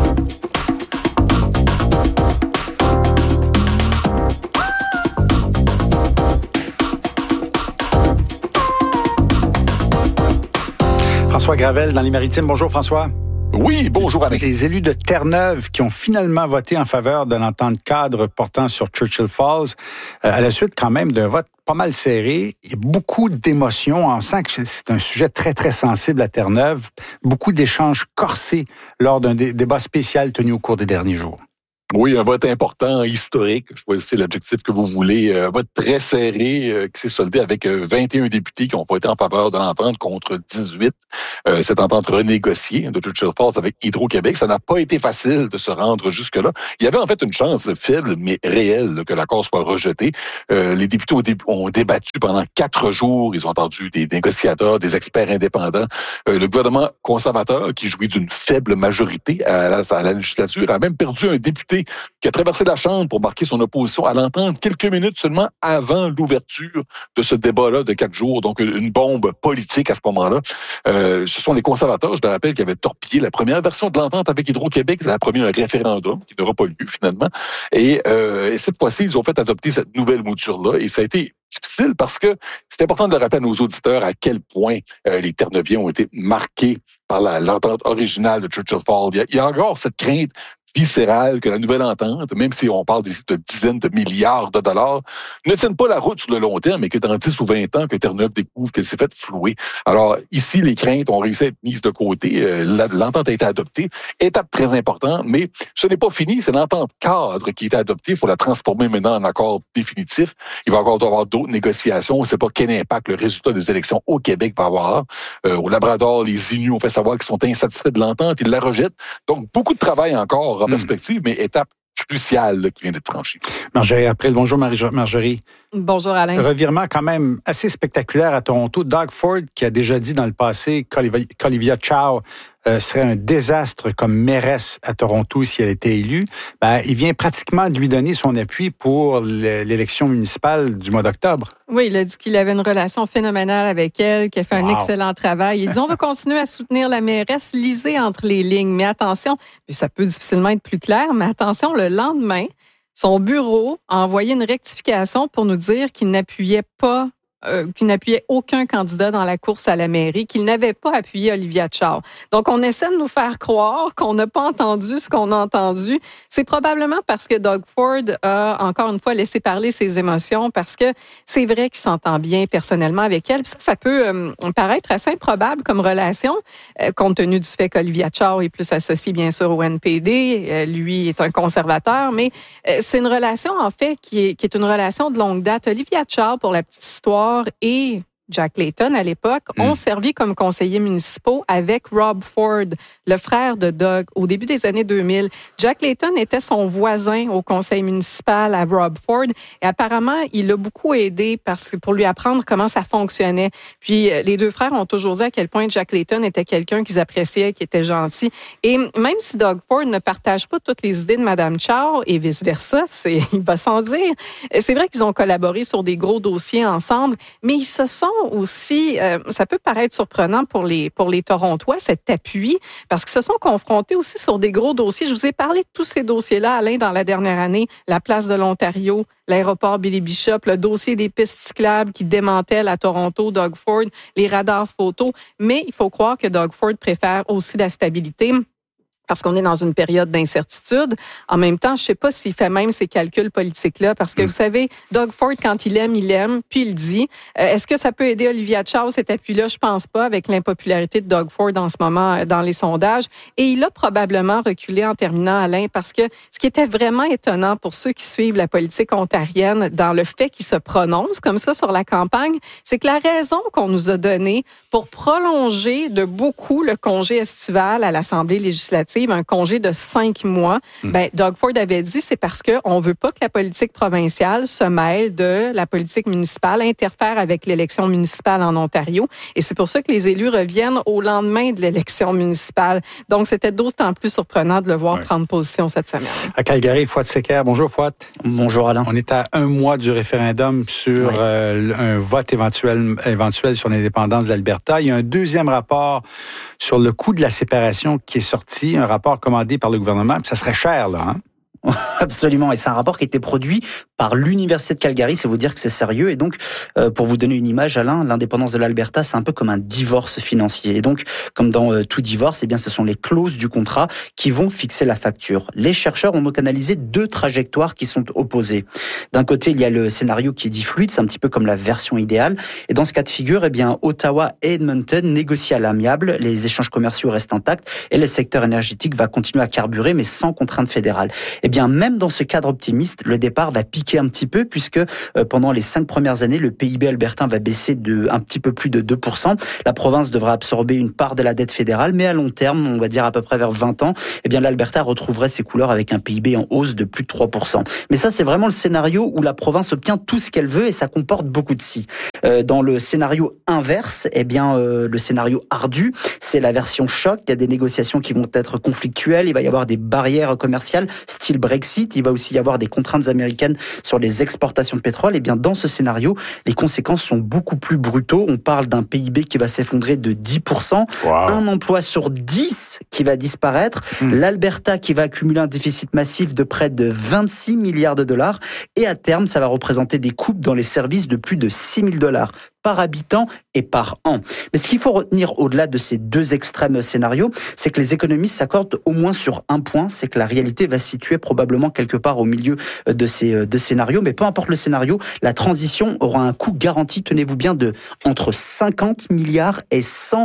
Speaker 2: François Gravel dans les Maritimes. Bonjour François.
Speaker 9: Oui, bonjour Alain.
Speaker 2: Les élus de Terre-Neuve qui ont finalement voté en faveur de l'entente cadre portant sur Churchill Falls, à la suite quand même d'un vote pas mal serré, il y a beaucoup d'émotions. On sent que c'est un sujet très, très sensible à Terre-Neuve. Beaucoup d'échanges corsés lors d'un débat spécial tenu au cours des derniers jours.
Speaker 9: Oui, un vote important, historique, choisissez l'adjectif que vous voulez, un vote très serré qui s'est soldé avec 21 députés qui ont voté en faveur de l'entente contre 18. Cette entente renégociée de Churchill Falls avec Hydro-Québec, ça n'a pas été facile de se rendre jusque-là. Il y avait en fait une chance faible, mais réelle, que l'accord soit rejeté. Les députés ont débattu pendant 4 jours. Ils ont entendu des négociateurs, des experts indépendants. Le gouvernement conservateur, qui jouit d'une faible majorité à la législature, a même perdu un député qui a traversé la Chambre pour marquer son opposition à l'entente quelques minutes seulement avant l'ouverture de ce débat-là de 4 jours. Donc, une bombe politique à ce moment-là. Ce sont les conservateurs, je le rappelle, qui avaient torpillé la première version de l'entente avec Hydro-Québec. Ça a promis un référendum qui n'aura pas lieu finalement. Et cette fois-ci, ils ont fait adopter cette nouvelle mouture-là. Et ça a été difficile parce que c'est important de le rappeler à nos auditeurs à quel point les Terre-Neuviens ont été marqués par l'entente originale de Churchill Falls. Il y a encore cette crainte viscérale que la nouvelle entente, même si on parle d'ici de dizaines de milliards de dollars, ne tienne pas la route sur le long terme et que dans 10 ou 20 ans, que Terre-Neuve découvre qu'elle s'est faite flouer. Alors, ici, les craintes ont réussi à être mises de côté. L'entente a été adoptée. Étape très importante, mais ce n'est pas fini. C'est l'entente cadre qui a été adoptée. Il faut la transformer maintenant en accord définitif. Il va encore y avoir d'autres négociations. On ne sait pas quel impact le résultat des élections au Québec va avoir. Au Labrador, les Inuits ont fait savoir qu'ils sont insatisfaits de l'entente. Ils la rejettent. Donc, beaucoup de travail encore en perspective, mais étape cruciale qui vient d'être franchie.
Speaker 2: Marjorie, après le bonjour Marjorie.
Speaker 10: Bonjour Alain.
Speaker 2: Revirement quand même assez spectaculaire à Toronto. Doug Ford, qui a déjà dit dans le passé qu'Olivia Chow serait un désastre comme mairesse à Toronto si elle était élue, il vient pratiquement de lui donner son appui pour l'élection municipale du mois d'octobre.
Speaker 10: Oui, il a dit qu'il avait une relation phénoménale avec elle, qu'il a fait un excellent travail. Il dit, on va continuer à soutenir la mairesse, lisez entre les lignes. Mais attention, puis ça peut difficilement être plus clair, mais attention, le lendemain, son bureau a envoyé une rectification pour nous dire qu'il n'appuyait aucun candidat dans la course à la mairie, qu'il n'avait pas appuyé Olivia Chow. Donc, on essaie de nous faire croire qu'on n'a pas entendu ce qu'on a entendu. C'est probablement parce que Doug Ford a, encore une fois, laissé parler ses émotions, parce que c'est vrai qu'il s'entend bien personnellement avec elle. Puis ça peut paraître assez improbable comme relation, compte tenu du fait qu'Olivia Chow est plus associée, bien sûr, au NPD. Lui est un conservateur, mais c'est une relation, en fait, qui est une relation de longue date. Olivia Chow, pour la petite histoire, et Jack Layton, à l'époque, ont servi comme conseillers municipaux avec Rob Ford, le frère de Doug, au début des années 2000. Jack Layton était son voisin au conseil municipal à Rob Ford et apparemment, il l'a beaucoup aidé pour lui apprendre comment ça fonctionnait. Puis, les deux frères ont toujours dit à quel point Jack Layton était quelqu'un qu'ils appréciaient, qui était gentil. Et même si Doug Ford ne partage pas toutes les idées de Mme Chow et vice-versa, il va sans dire, c'est vrai qu'ils ont collaboré sur des gros dossiers ensemble, mais ils se sont aussi, ça peut paraître surprenant pour les Torontois, cet appui, parce qu'ils se sont confrontés aussi sur des gros dossiers. Je vous ai parlé de tous ces dossiers-là, Alain, dans la dernière année. La place de l'Ontario, l'aéroport Billy-Bishop, le dossier des pistes cyclables qui démantèlent à Toronto, Doug Ford, les radars photos. Mais il faut croire que Doug Ford préfère aussi la stabilité, parce qu'on est dans une période d'incertitude. En même temps, je ne sais pas s'il fait même ces calculs politiques-là, parce que vous savez, Doug Ford, quand il aime, puis il dit. Est-ce que ça peut aider Olivia Chow, cet appui-là? Je pense pas, avec l'impopularité de Doug Ford en ce moment dans les sondages. Et il a probablement reculé en terminant, Alain, parce que ce qui était vraiment étonnant pour ceux qui suivent la politique ontarienne dans le fait qu'il se prononce comme ça sur la campagne, c'est que la raison qu'on nous a donnée pour prolonger de beaucoup le congé estival à l'Assemblée législative, un congé de 5 mois, Doug Ford avait dit, c'est parce qu'on veut pas que la politique provinciale se mêle de la politique municipale, interfère avec l'élection municipale en Ontario. Et c'est pour ça que les élus reviennent au lendemain de l'élection municipale. Donc, c'était d'autant plus surprenant de le voir prendre position cette semaine. À
Speaker 2: Calgary, Fouad Secker. Bonjour, Fouad.
Speaker 11: Bonjour, Alain.
Speaker 2: On est à 1 mois du référendum sur un vote éventuel sur l'indépendance de l'Alberta. Il y a un deuxième rapport sur le coût de la séparation qui est sorti, un rapport commandé par le gouvernement. Ça serait cher, là, hein?
Speaker 11: Absolument, et c'est un rapport qui a été produit par l'Université de Calgary, c'est vous dire que c'est sérieux. Et donc, pour vous donner une image, Alain, l'indépendance de l'Alberta, c'est un peu comme un divorce financier. Et donc, comme dans tout divorce, eh bien, ce sont les clauses du contrat qui vont fixer la facture. Les chercheurs ont donc analysé 2 trajectoires qui sont opposées. D'un côté, il y a le scénario qui est dit fluide, c'est un petit peu comme la version idéale. Et dans ce cas de figure, eh bien, Ottawa et Edmonton négocient à l'amiable, les échanges commerciaux restent intacts et le secteur énergétique va continuer à carburer, mais sans contrainte fédérale. Eh bien, même dans ce cadre optimiste, le départ va piquer un petit peu puisque pendant les 5 premières années, le PIB albertain va baisser de un petit peu plus de 2%. La province devra absorber une part de la dette fédérale, mais à long terme, on va dire à peu près vers 20 ans, eh bien, l'Alberta retrouverait ses couleurs avec un PIB en hausse de plus de 3%. Mais ça, c'est vraiment le scénario où la province obtient tout ce qu'elle veut et ça comporte beaucoup de si. Dans le scénario inverse, eh bien, le scénario ardu, c'est la version choc. Il y a des négociations qui vont être conflictuelles. Il va y avoir des barrières commerciales, style Brexit. Il va aussi y avoir des contraintes américaines sur les exportations de pétrole. Eh bien, dans ce scénario, les conséquences sont beaucoup plus brutaux. On parle d'un PIB qui va s'effondrer de 10%, un emploi sur 10 qui va disparaître, l'Alberta qui va accumuler un déficit massif de près de 26 milliards de dollars et à terme, ça va représenter des coupes dans les services de plus de 6 000 $ par habitant et par an. Mais ce qu'il faut retenir au-delà de ces 2 extrêmes scénarios, c'est que les économistes s'accordent au moins sur un point, c'est que la réalité va se situer probablement quelque part au milieu de ces 2 scénarios. Mais peu importe le scénario, la transition aura un coût garanti, tenez-vous bien, de entre 50 milliards et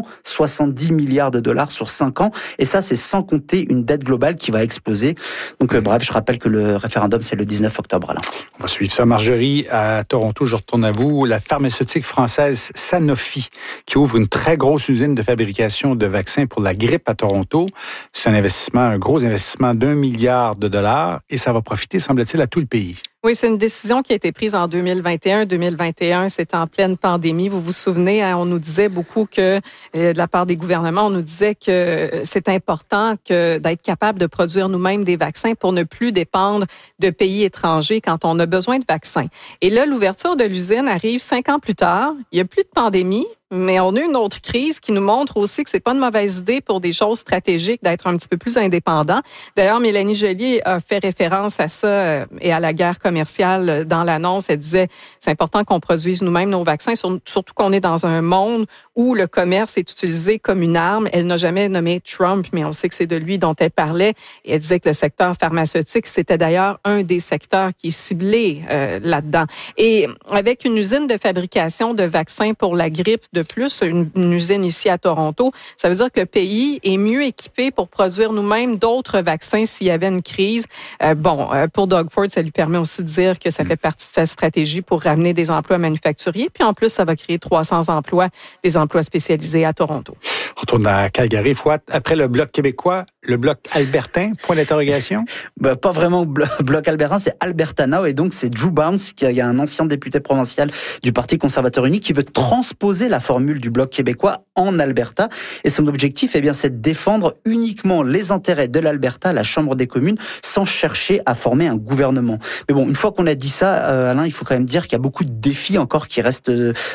Speaker 11: 170 milliards de dollars sur 5 ans. Et ça, c'est sans compter une dette globale qui va exploser. Donc bref, je rappelle que le référendum, c'est le 19 octobre. Alain.
Speaker 2: On va suivre ça. Marjorie, à Toronto, je retourne à vous. La pharmaceutique française Sanofi, qui ouvre une très grosse usine de fabrication de vaccins pour la grippe à Toronto. C'est un gros investissement d'1 milliard de dollars et ça va profiter, semble-t-il, à tout le pays.
Speaker 10: Oui, c'est une décision qui a été prise en 2021. 2021, c'était en pleine pandémie. Vous vous souvenez, on nous disait beaucoup que, de la part des gouvernements, on nous disait que c'est important d'être capable de produire nous-mêmes des vaccins pour ne plus dépendre de pays étrangers quand on a besoin de vaccins. Et là, l'ouverture de l'usine arrive 5 ans plus tard. Il n'y a plus de pandémie. Mais on a une autre crise qui nous montre aussi que c'est pas une mauvaise idée pour des choses stratégiques d'être un petit peu plus indépendant. D'ailleurs, Mélanie Joly a fait référence à ça et à la guerre commerciale dans l'annonce. Elle disait c'est important qu'on produise nous-mêmes nos vaccins, surtout qu'on est dans un monde où le commerce est utilisé comme une arme. Elle n'a jamais nommé Trump, mais on sait que c'est de lui dont elle parlait. Et elle disait que le secteur pharmaceutique, c'était d'ailleurs un des secteurs qui est ciblé là-dedans. Et avec une usine de fabrication de vaccins pour la grippe de plus, une usine ici à Toronto, ça veut dire que le pays est mieux équipé pour produire nous-mêmes d'autres vaccins s'il y avait une crise. Pour Doug Ford, ça lui permet aussi de dire que ça fait partie de sa stratégie pour ramener des emplois manufacturiers. Puis en plus, ça va créer 300 emplois, des emplois spécialisés à Toronto.
Speaker 2: On retourne à Calgary. Après le Bloc québécois, le Bloc albertain, point d'interrogation?
Speaker 11: Pas vraiment Bloc albertain, c'est Alberta Now. Et donc, c'est Drew Barnes, qui est un ancien député provincial du Parti conservateur unique, qui veut transposer la formule du Bloc québécois en Alberta. Et son objectif, c'est de défendre uniquement les intérêts de l'Alberta à la Chambre des communes, sans chercher à former un gouvernement. Mais bon, une fois qu'on a dit ça, Alain, il faut quand même dire qu'il y a beaucoup de défis encore qui restent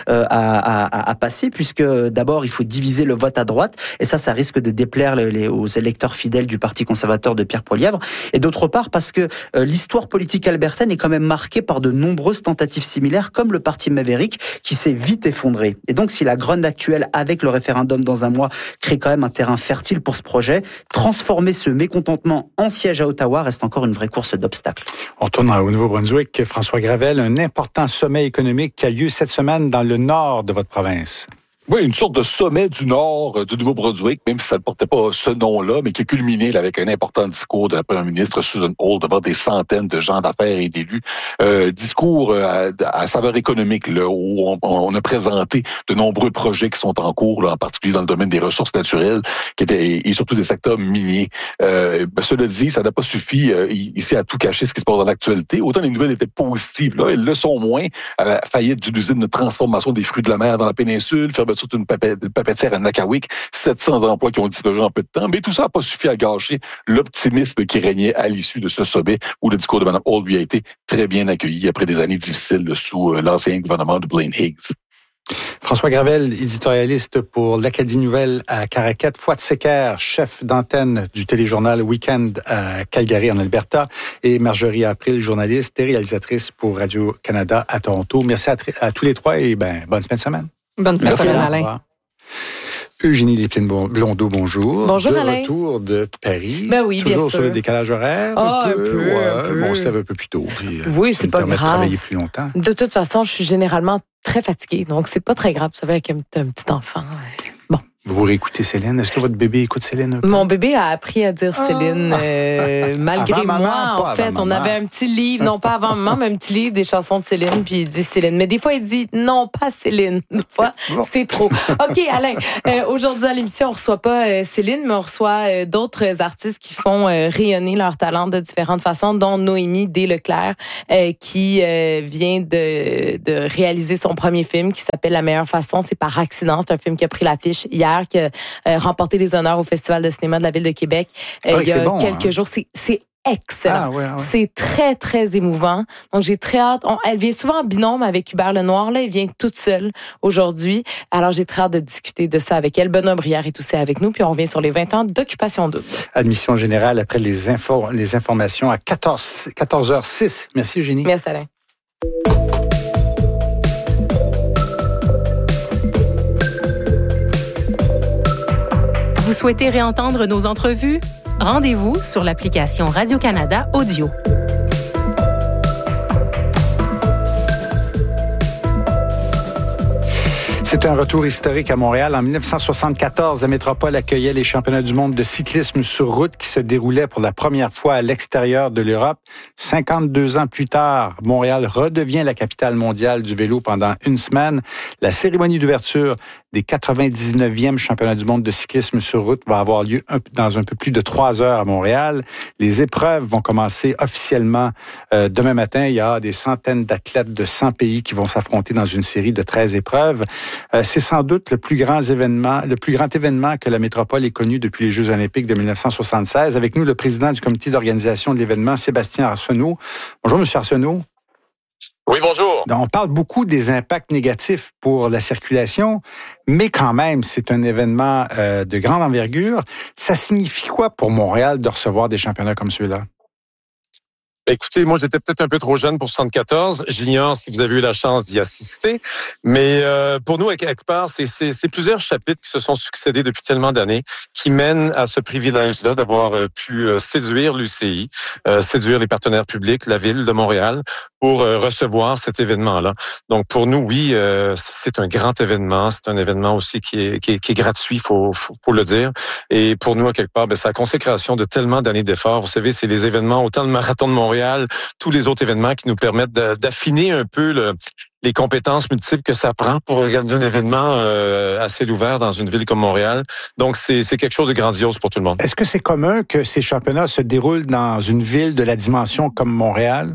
Speaker 11: à passer, puisque d'abord, il faut diviser le vote à droite, et ça risque de déplaire aux électeurs fidèles du Parti conservateur de Pierre Poilievre. Et d'autre part, parce que l'histoire politique albertaine est quand même marquée par de nombreuses tentatives similaires, comme le Parti Maverick, qui s'est vite effondré. Et donc, si la grogne actuelle, avec le référendum dans un mois, crée quand même un terrain fertile pour ce projet, transformer ce mécontentement en siège à Ottawa reste encore une vraie course d'obstacles.
Speaker 2: On retourne au Nouveau-Brunswick. François Gravel, un important sommet économique qui a lieu cette semaine dans le nord de votre province.
Speaker 9: Oui, une sorte de sommet du nord du Nouveau-Brunswick, même si ça ne portait pas ce nom-là, mais qui a culminé avec un important discours de la première ministre Susan Holt devant des centaines de gens d'affaires et d'élus. Discours à saveur économique, là, où on a présenté de nombreux projets qui sont en cours, là, en particulier dans le domaine des ressources naturelles, et surtout des secteurs miniers. Cela dit, ça n'a pas suffi ici à tout cacher ce qui se passe dans l'actualité. Autant les nouvelles étaient positives, là, elles le sont moins. Faillite d'une usine de transformation des fruits de la mer dans la péninsule, fermeture d'une papetière à Nakawik, 700 emplois qui ont disparu en peu de temps, mais tout ça n'a pas suffi à gâcher l'optimisme qui régnait à l'issue de ce sommet où le discours de Mme Holt lui a été très bien accueilli après des années difficiles sous l'ancien gouvernement de Blaine Higgs.
Speaker 2: François Gravel, éditorialiste pour l'Acadie Nouvelle à Caraquette. Fouad Secker, chef d'antenne du téléjournal Weekend à Calgary, en Alberta. Et Marjorie April, journaliste et réalisatrice pour Radio-Canada à Toronto. Merci à tous les trois et bonne fin de semaine.
Speaker 10: Bonne fin de semaine, Alain.
Speaker 2: Eugénie Lépine-Blondeau, bonjour.
Speaker 12: Bonjour,
Speaker 2: Alain.
Speaker 12: De
Speaker 2: retour de Paris.
Speaker 12: Ben oui, bien sûr.
Speaker 2: Toujours sur le décalage horaire.
Speaker 12: Un peu.
Speaker 2: Bon, on se lève un peu plus tôt. Puis,
Speaker 12: oui, c'est pas grave.
Speaker 2: Ça permet de travailler plus longtemps.
Speaker 12: De toute façon, je suis généralement très fatiguée, donc c'est pas très grave. Vous savez, avec un petit enfant. Bon.
Speaker 2: Vous réécoutez Céline. Est-ce que votre bébé écoute Céline un peu?
Speaker 12: Mon bébé a appris à dire Céline malgré
Speaker 2: avant
Speaker 12: moi.
Speaker 2: Maman,
Speaker 12: En fait, on avait un petit livre, non pas avant maman, mais un petit livre des chansons de Céline, puis il dit Céline. Mais des fois, il dit non, pas Céline. Des fois, c'est trop. OK, Alain, aujourd'hui à l'émission, on reçoit pas Céline, mais on reçoit d'autres artistes qui font rayonner leur talent de différentes façons, dont Noémie Desleclerc, qui vient de réaliser son premier film qui s'appelle La meilleure façon. C'est par accident. C'est un film qui a pris l'affiche hier, qui a remporté les honneurs au Festival de cinéma de la Ville de Québec il y a quelques jours. C'est excellent.
Speaker 2: Ouais.
Speaker 12: C'est très, très émouvant. Donc, j'ai très hâte. Elle vient souvent en binôme avec Hubert Lenoir. Là, elle vient toute seule aujourd'hui. Alors, j'ai très hâte de discuter de ça avec elle. Benoît Brière est aussi avec nous. Puis, on revient sur les 20 ans d'Occupation Double. Admission
Speaker 2: générale après les informations à 14h06. Merci, Eugénie.
Speaker 12: Merci, Alain.
Speaker 4: Vous souhaitez réentendre nos entrevues? Rendez-vous sur l'application Radio-Canada Audio.
Speaker 2: C'est un retour historique à Montréal. En 1974, la métropole accueillait les championnats du monde de cyclisme sur route qui se déroulaient pour la première fois à l'extérieur de l'Europe. 52 ans plus tard, Montréal redevient la capitale mondiale du vélo pendant une semaine. La cérémonie d'ouverture des 99e championnats du monde de cyclisme sur route va avoir lieu dans un peu plus de 3 heures à Montréal. Les épreuves vont commencer officiellement demain matin. Il y a des centaines d'athlètes de 100 pays qui vont s'affronter dans une série de 13 épreuves. C'est sans doute le plus grand événement que la métropole ait connu depuis les Jeux olympiques de 1976. Avec nous, le président du comité d'organisation de l'événement, Sébastien Arsenault. Bonjour, M. Arsenault.
Speaker 13: Oui, bonjour.
Speaker 2: On parle beaucoup des impacts négatifs pour la circulation, mais quand même, c'est un événement de grande envergure. Ça signifie quoi pour Montréal de recevoir des championnats comme ceux-là?
Speaker 13: Écoutez, moi, j'étais peut-être un peu trop jeune pour 74. J'ignore si vous avez eu la chance d'y assister. Mais pour nous, à quelque part, c'est plusieurs chapitres qui se sont succédés depuis tellement d'années qui mènent à ce privilège-là d'avoir pu séduire l'UCI, séduire les partenaires publics, la Ville de Montréal, pour recevoir cet événement-là. Donc, pour nous, oui, c'est un grand événement. C'est un événement aussi qui est gratuit, faut le dire. Et pour nous, à quelque part, c'est la consécration de tellement d'années d'efforts. Vous savez, c'est les événements, autant le Marathon de Montréal, tous les autres événements qui nous permettent d'affiner un peu les compétences multiples que ça prend pour organiser un événement à ciel ouvert dans une ville comme Montréal. Donc, c'est quelque chose de grandiose pour tout le monde.
Speaker 2: Est-ce que c'est commun que ces championnats se déroulent dans une ville de la dimension comme Montréal?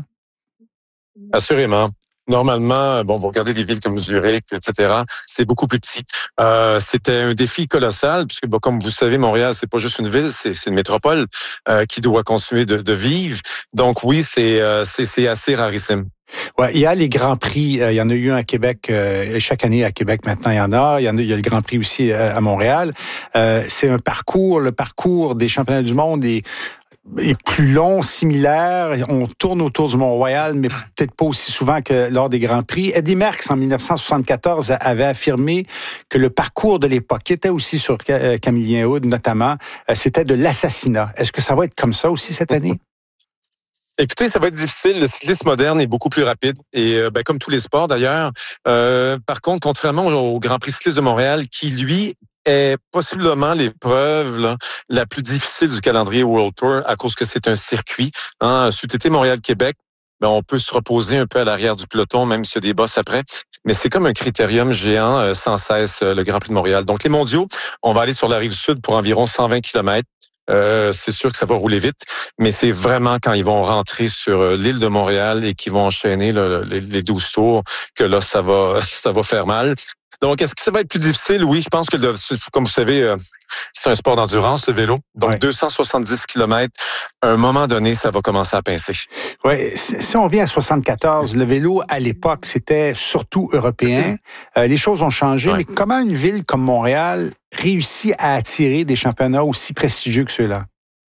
Speaker 13: Assurément. Normalement, vous regardez des villes comme Zurich, etc., c'est beaucoup plus petit. C'était un défi colossal, puisque comme vous savez, Montréal, c'est pas juste une ville, c'est une métropole qui doit continuer de vivre. Donc oui, c'est assez rarissime.
Speaker 2: Ouais, il y a les Grands Prix. Il y en a eu un à Québec. Chaque année à Québec, maintenant, il y en a. Il y a le Grand Prix aussi à Montréal. C'est un parcours, le parcours des championnats du monde est plus long, similaire. On tourne autour du Mont-Royal, mais peut-être pas aussi souvent que lors des Grands Prix. Eddie Merckx, en 1974, avait affirmé que le parcours de l'époque, qui était aussi sur Camillien Hood notamment, c'était de l'assassinat. Est-ce que ça va être comme ça aussi cette année?
Speaker 13: Écoutez, ça va être difficile. Le cyclisme moderne est beaucoup plus rapide et comme tous les sports d'ailleurs. Par contre, contrairement au Grand Prix cycliste de Montréal, qui lui est possiblement l'épreuve la plus difficile du calendrier World Tour à cause que c'est un circuit. C'eût été Montréal-Québec, on peut se reposer un peu à l'arrière du peloton, même s'il y a des bosses après. Mais c'est comme un critérium géant sans cesse, le Grand Prix de Montréal. Donc les mondiaux, on va aller sur la rive sud pour environ 120 km. C'est sûr que ça va rouler vite, mais c'est vraiment quand ils vont rentrer sur l'île de Montréal et qu'ils vont enchaîner les 12 tours que là, ça va faire mal. Donc, est-ce que ça va être plus difficile? Oui, je pense que, comme vous savez, c'est un sport d'endurance, le vélo. Donc, 270 km, à un moment donné, ça va commencer à pincer.
Speaker 2: Oui, si on vient à 74, le vélo, à l'époque, c'était surtout européen. Les choses ont changé, mais comment une ville comme Montréal réussit à attirer des championnats aussi prestigieux que ceux-là?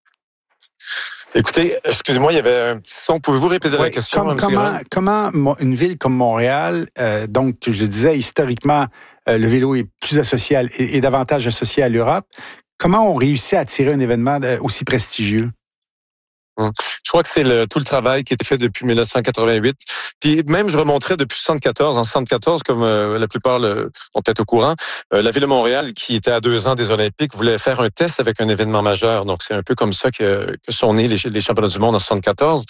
Speaker 13: Écoutez, excusez-moi, il y avait un petit son. Pouvez-vous répéter la question?
Speaker 2: Comment une ville comme Montréal, donc je disais historiquement, le vélo est plus associé et davantage associé à l'Europe, comment on réussit à attirer un événement aussi prestigieux?
Speaker 13: Je crois que c'est tout le travail qui a été fait depuis 1988. Puis même, je remonterais depuis 74. En 74, comme la plupart sont peut-être au courant, la Ville de Montréal, qui était à 2 ans des Olympiques, voulait faire un test avec un événement majeur. Donc, c'est un peu comme ça que sont nés les championnats du monde en 74.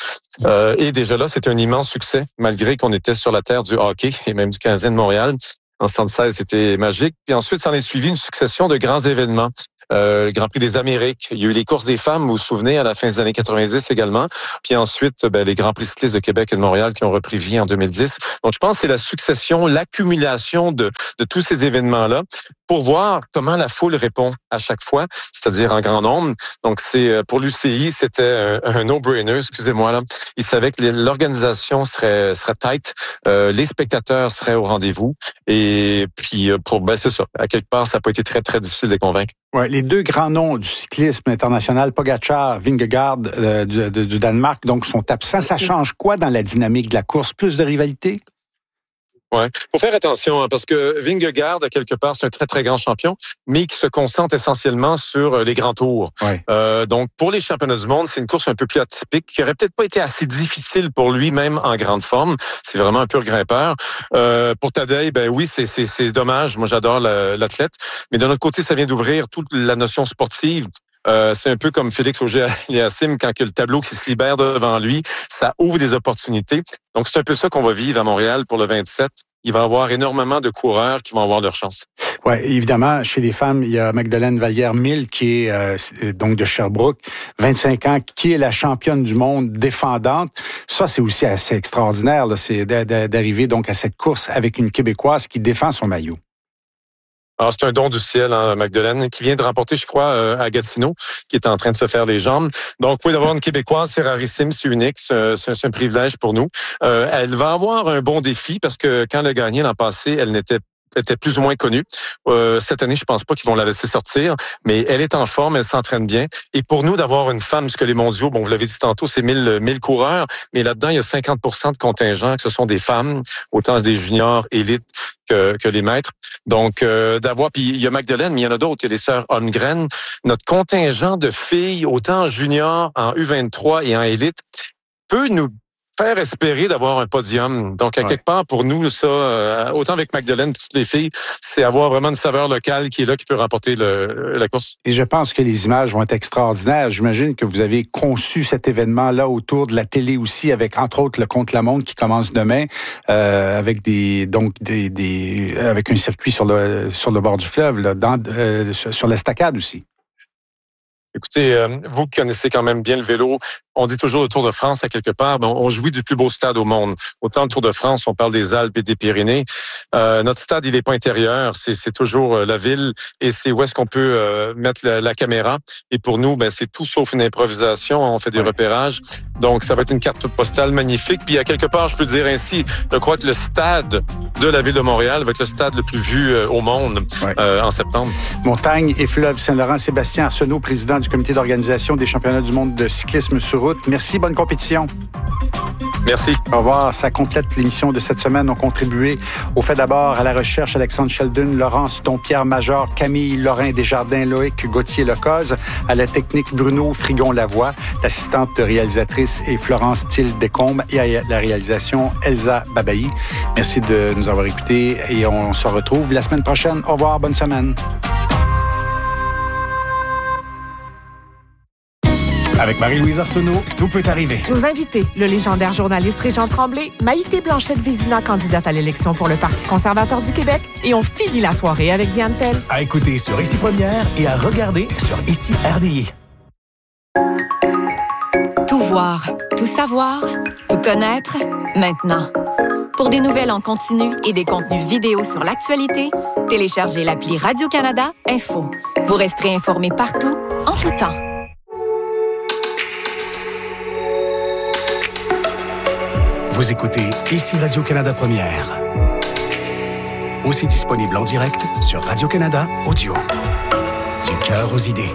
Speaker 13: Et déjà là, c'était un immense succès, malgré qu'on était sur la terre du hockey et même du Canadien de Montréal. En 76, c'était magique. Puis ensuite, ça en est suivi une succession de grands événements. Le Grand Prix des Amériques. Il y a eu les courses des femmes, vous vous souvenez, à la fin des années 90 également. Puis ensuite, les Grands Prix cyclistes de Québec et de Montréal qui ont repris vie en 2010. Donc, je pense que c'est la succession, l'accumulation de tous ces événements-là pour voir comment la foule répond à chaque fois, c'est-à-dire en grand nombre. Donc, pour l'UCI, c'était un no-brainer, excusez-moi là. Ils savaient que l'organisation serait tight, les spectateurs seraient au rendez-vous. Et puis, c'est ça. À quelque part, ça n'a pas été très, très difficile de les convaincre.
Speaker 2: Ouais, les 2 grands noms du cyclisme international, Pogačar, Vingegaard du Danemark, donc sont absents. Ça change quoi dans la dynamique de la course? Plus de rivalité?
Speaker 13: Ouais, faut faire attention parce que Vingegaard, à quelque part, c'est un très, très grand champion, mais qui se concentre essentiellement sur les grands tours. Ouais. Donc, pour les championnats du monde, c'est une course un peu plus atypique, qui aurait peut-être pas été assez difficile pour lui, même en grande forme. C'est vraiment un pur grimpeur. Pour Tadej, oui, c'est dommage. Moi, j'adore l'athlète. Mais d'un autre côté, ça vient d'ouvrir toute la notion sportive. C'est un peu comme Félix Auger-Aliassime, quand que le tableau qui se libère devant lui, ça ouvre des opportunités. Donc, c'est un peu ça qu'on va vivre à Montréal pour le 27. Il va y avoir énormément de coureurs qui vont avoir leur chance.
Speaker 2: Oui, évidemment, chez les femmes, il y a Magdalene Vallière-Mille, qui est donc de Sherbrooke, 25 ans, qui est la championne du monde défendante. Ça, c'est aussi assez extraordinaire, là, c'est d'arriver donc à cette course avec une Québécoise qui défend son maillot.
Speaker 13: Alors, c'est un don du ciel, hein, Magdalene, qui vient de remporter, je crois, à Gatineau, qui est en train de se faire les jambes. Donc, oui, d'avoir une Québécoise, c'est rarissime, c'est unique, c'est un privilège pour nous. Elle va avoir un bon défi parce que quand elle a gagné l'an passé, elle était plus ou moins connue. Cette année, je pense pas qu'ils vont la laisser sortir, mais elle est en forme, elle s'entraîne bien. Et pour nous, d'avoir une femme, puisque les mondiaux, bon, vous l'avez dit tantôt, c'est 1000 coureurs, mais là-dedans, il y a 50% de contingents que ce sont des femmes, autant des juniors élites que les maîtres. Donc, puis il y a Magdalene, mais il y en a d'autres, il y a les sœurs Holmgren. Notre contingent de filles, autant en junior, en U23 et en élite, peut nous faire espérer d'avoir un podium. Donc, à quelque part, pour nous, ça, autant avec Magdalene que toutes les filles, c'est avoir vraiment une saveur locale qui est là, qui peut remporter la course.
Speaker 2: Et je pense que les images vont être extraordinaires. J'imagine que vous avez conçu cet événement-là autour de la télé aussi, avec, entre autres, le contre-la-montre qui commence demain, avec avec un circuit sur le bord du fleuve, là, sur l'estacade aussi.
Speaker 13: Écoutez, vous qui connaissez quand même bien le vélo, on dit toujours le Tour de France à quelque part, on jouit du plus beau stade au monde. Autant le Tour de France, on parle des Alpes et des Pyrénées. Notre stade, il n'est pas intérieur, c'est toujours la ville et c'est où est-ce qu'on peut mettre la caméra. Et pour nous, c'est tout sauf une improvisation, on fait des repérages. Donc, ça va être une carte postale magnifique. Puis, à quelque part, je peux dire ainsi, je crois que le stade de la ville de Montréal va être le stade le plus vu au monde en septembre.
Speaker 2: Montagne et fleuve Saint-Laurent, Sébastien Arsenault, président du comité d'organisation des championnats du monde de cyclisme sur route. Merci, bonne compétition.
Speaker 13: Merci.
Speaker 2: Au revoir. Ça complète l'émission de cette semaine. On contribué au fait d'abord à la recherche Alexandre Sheldon, Laurence Dompierre Major, Camille Lorrain Desjardins, Loïc Gauthier Lecoz, à la technique Bruno Frigon-Lavoie, l'assistante réalisatrice est Florence Thiel Descombes et à la réalisation Elsa Babayi. Merci de nous avoir écoutés et on se retrouve la semaine prochaine. Au revoir. Bonne semaine.
Speaker 14: Avec Marie-Louise Arsenault, tout peut arriver.
Speaker 15: Nos invités, le légendaire journaliste Régent Tremblay, Maïté Blanchette-Vézina, candidate à l'élection pour le Parti conservateur du Québec, et on finit la soirée avec Diane Tell.
Speaker 14: À écouter sur Ici Première et à regarder sur Ici RDI.
Speaker 16: Tout voir, tout savoir, tout connaître, maintenant. Pour des nouvelles en continu et des contenus vidéo sur l'actualité, téléchargez l'appli Radio-Canada Info. Vous resterez informé partout, en tout temps.
Speaker 14: Vous écoutez ici Radio-Canada Première. Aussi disponible en direct sur Radio-Canada Audio. Du cœur aux idées.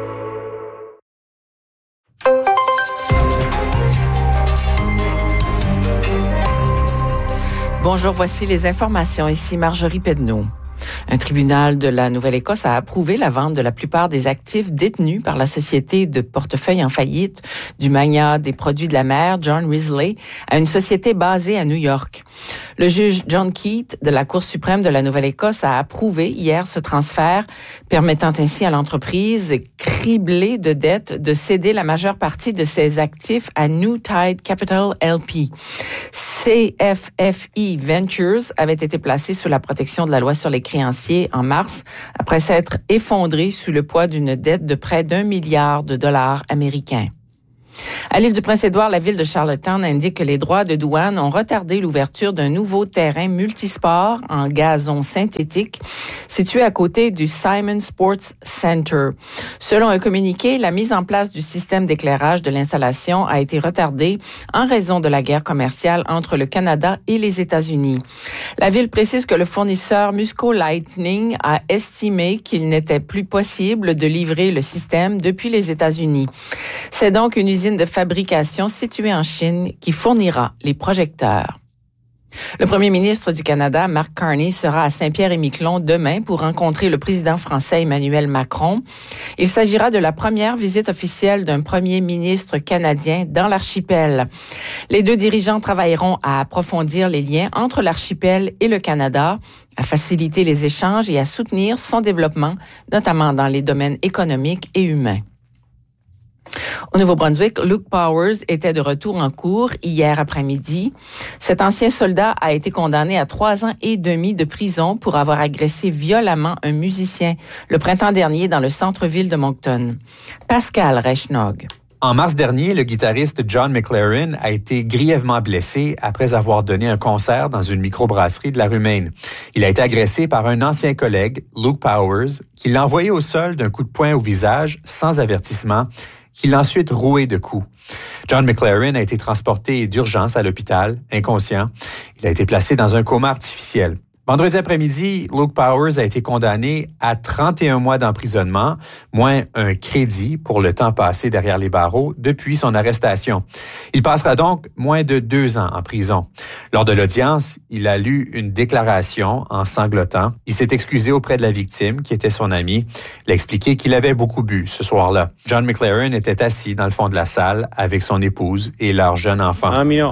Speaker 17: Bonjour, voici les informations. Ici Marjorie Pedneau. Un tribunal de la Nouvelle-Écosse a approuvé la vente de la plupart des actifs détenus par la société de portefeuille en faillite du magnat des produits de la mer, John Risley, à une société basée à New York. Le juge John Keith de la Cour suprême de la Nouvelle-Écosse a approuvé hier ce transfert, permettant ainsi à l'entreprise criblée de dettes de céder la majeure partie de ses actifs à New Tide Capital LP. CFFE Ventures avait été placé sous la protection de la loi sur les créanciers en mars, après s'être effondré sous le poids d'une dette de près d'1 milliard de dollars américains. À l'île du Prince-Édouard, la ville de Charlottetown indique que les droits de douane ont retardé l'ouverture d'un nouveau terrain multisport en gazon synthétique situé à côté du Simon Sports Center. Selon un communiqué, la mise en place du système d'éclairage de l'installation a été retardée en raison de la guerre commerciale entre le Canada et les États-Unis. La ville précise que le fournisseur Musco Lightning a estimé qu'il n'était plus possible de livrer le système depuis les États-Unis. C'est donc une usine de fabrication située en Chine qui fournira les projecteurs. Le premier ministre du Canada, Mark Carney, sera à Saint-Pierre-et-Miquelon demain pour rencontrer le président français Emmanuel Macron. Il s'agira de la première visite officielle d'un premier ministre canadien dans l'archipel. Les deux dirigeants travailleront à approfondir les liens entre l'archipel et le Canada, à faciliter les échanges et à soutenir son développement, notamment dans les domaines économiques et humains. Au Nouveau-Brunswick, Luke Powers était de retour en cour hier après-midi. Cet ancien soldat a été condamné à 3 ans et demi de prison pour avoir agressé violemment un musicien le printemps dernier dans le centre-ville de Moncton. Pascal Reichnog.
Speaker 18: En mars dernier, le guitariste John McLaren a été grièvement blessé après avoir donné un concert dans une microbrasserie de la rue Maine. Il a été agressé par un ancien collègue, Luke Powers, qui l'a envoyé au sol d'un coup de poing au visage sans avertissement, qui l'a ensuite roué de coups. John McLaren a été transporté d'urgence à l'hôpital, inconscient. Il a été placé dans un coma artificiel. Vendredi après-midi, Luke Powers a été condamné à 31 mois d'emprisonnement, moins un crédit pour le temps passé derrière les barreaux depuis son arrestation. Il passera donc moins de 2 ans en prison. Lors de l'audience, il a lu une déclaration en sanglotant. Il s'est excusé auprès de la victime, qui était son ami. Il a expliqué qu'il avait beaucoup bu ce soir-là. John McLaren était assis dans le fond de la salle avec son épouse et leur jeune enfant.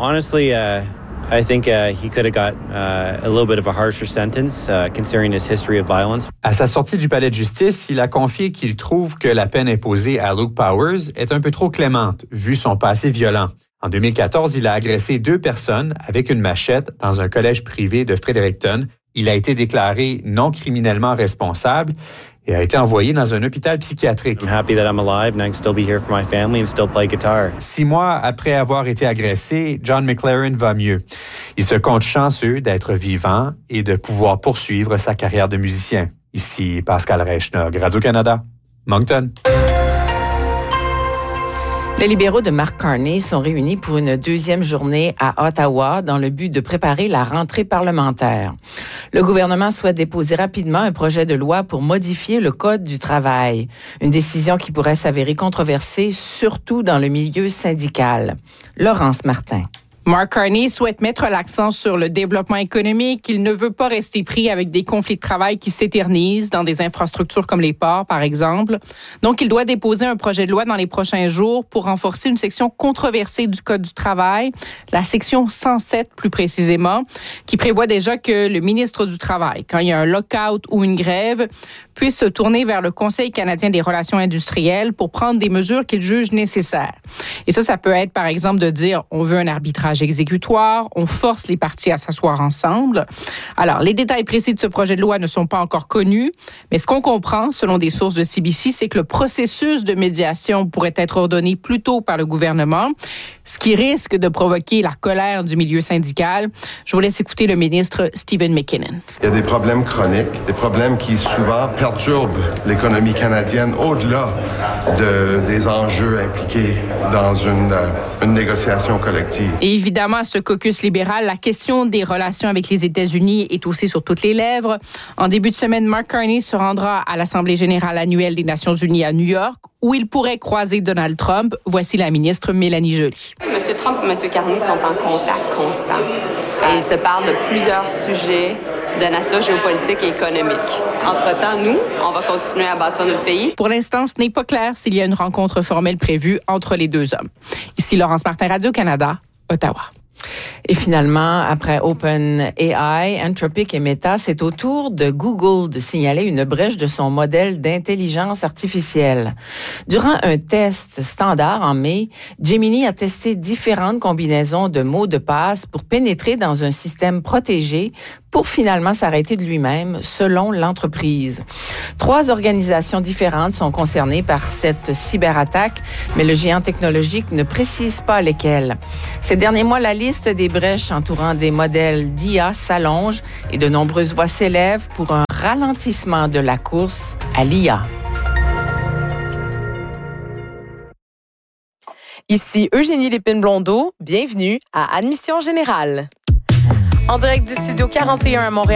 Speaker 19: I think he could have got a little bit of a harsher sentence considering his history of violence.
Speaker 18: À sa sortie du palais de justice, il a confié qu'il trouve que la peine imposée à Luke Powers est un peu trop clémente, vu son passé violent. En 2014, il a agressé 2 personnes avec une machette dans un collège privé de Fredericton. Il a été déclaré non criminellement responsable et a été envoyé dans un hôpital psychiatrique.
Speaker 19: I'm happy that I'm alive and I can still be here for my family and still play guitar.
Speaker 18: 6 mois après avoir été agressé, John McLaren va mieux. Il se compte chanceux d'être vivant et de pouvoir poursuivre sa carrière de musicien. Ici Pascal Reichnog, Radio-Canada, Moncton.
Speaker 17: Les libéraux de Mark Carney sont réunis pour une 2e journée à Ottawa dans le but de préparer la rentrée parlementaire. Le gouvernement souhaite déposer rapidement un projet de loi pour modifier le Code du travail, une décision qui pourrait s'avérer controversée, surtout dans le milieu syndical. Laurence Martin.
Speaker 20: Mark Carney souhaite mettre l'accent sur le développement économique. Il ne veut pas rester pris avec des conflits de travail qui s'éternisent dans des infrastructures comme les ports, par exemple. Donc, il doit déposer un projet de loi dans les prochains jours pour renforcer une section controversée du Code du travail, la section 107 plus précisément, qui prévoit déjà que le ministre du Travail, quand il y a un lockout ou une grève, puisse se tourner vers le Conseil canadien des relations industrielles pour prendre des mesures qu'il juge nécessaires. Et ça peut être, par exemple, de dire on veut un arbitrage exécutoire, on force les parties à s'asseoir ensemble. Alors, les détails précis de ce projet de loi ne sont pas encore connus, mais ce qu'on comprend, selon des sources de CBC, c'est que le processus de médiation pourrait être ordonné plus tôt par le gouvernement. ce qui risque de provoquer la colère du milieu syndical. Je vous laisse écouter le ministre Stephen McKinnon.
Speaker 21: Il y a des problèmes chroniques, des problèmes qui souvent perturbent l'économie canadienne au-delà des enjeux impliqués dans une négociation collective.
Speaker 20: Et évidemment, à ce caucus libéral, la question des relations avec les États-Unis est aussi sur toutes les lèvres. En début de semaine, Mark Carney se rendra à l'Assemblée générale annuelle des Nations unies à New York, où il pourrait croiser Donald Trump. Voici la ministre Mélanie Joly.
Speaker 22: M. Trump et M. Carney sont en contact constant. Et ils se parlent de plusieurs sujets de nature géopolitique et économique. Entre-temps, nous, on va continuer à bâtir notre pays.
Speaker 20: Pour l'instant, ce n'est pas clair s'il y a une rencontre formelle prévue entre les deux hommes. Ici Laurence Martin, Radio-Canada, Ottawa.
Speaker 17: Et finalement, après OpenAI, Anthropic et Meta, c'est au tour de Google de signaler une brèche de son modèle d'intelligence artificielle. Durant un test standard en mai, Gemini a testé différentes combinaisons de mots de passe pour pénétrer dans un système protégé pour finalement s'arrêter de lui-même, selon l'entreprise. 3 organisations différentes sont concernées par cette cyberattaque, mais le géant technologique ne précise pas lesquelles. Ces derniers mois, la liste des brèches entourant des modèles d'IA s'allonge et de nombreuses voix s'élèvent pour un ralentissement de la course à l'IA.
Speaker 12: Ici Eugénie Lépine-Blondeau, bienvenue à Admission Générale. En direct du Studio 41 à Montréal.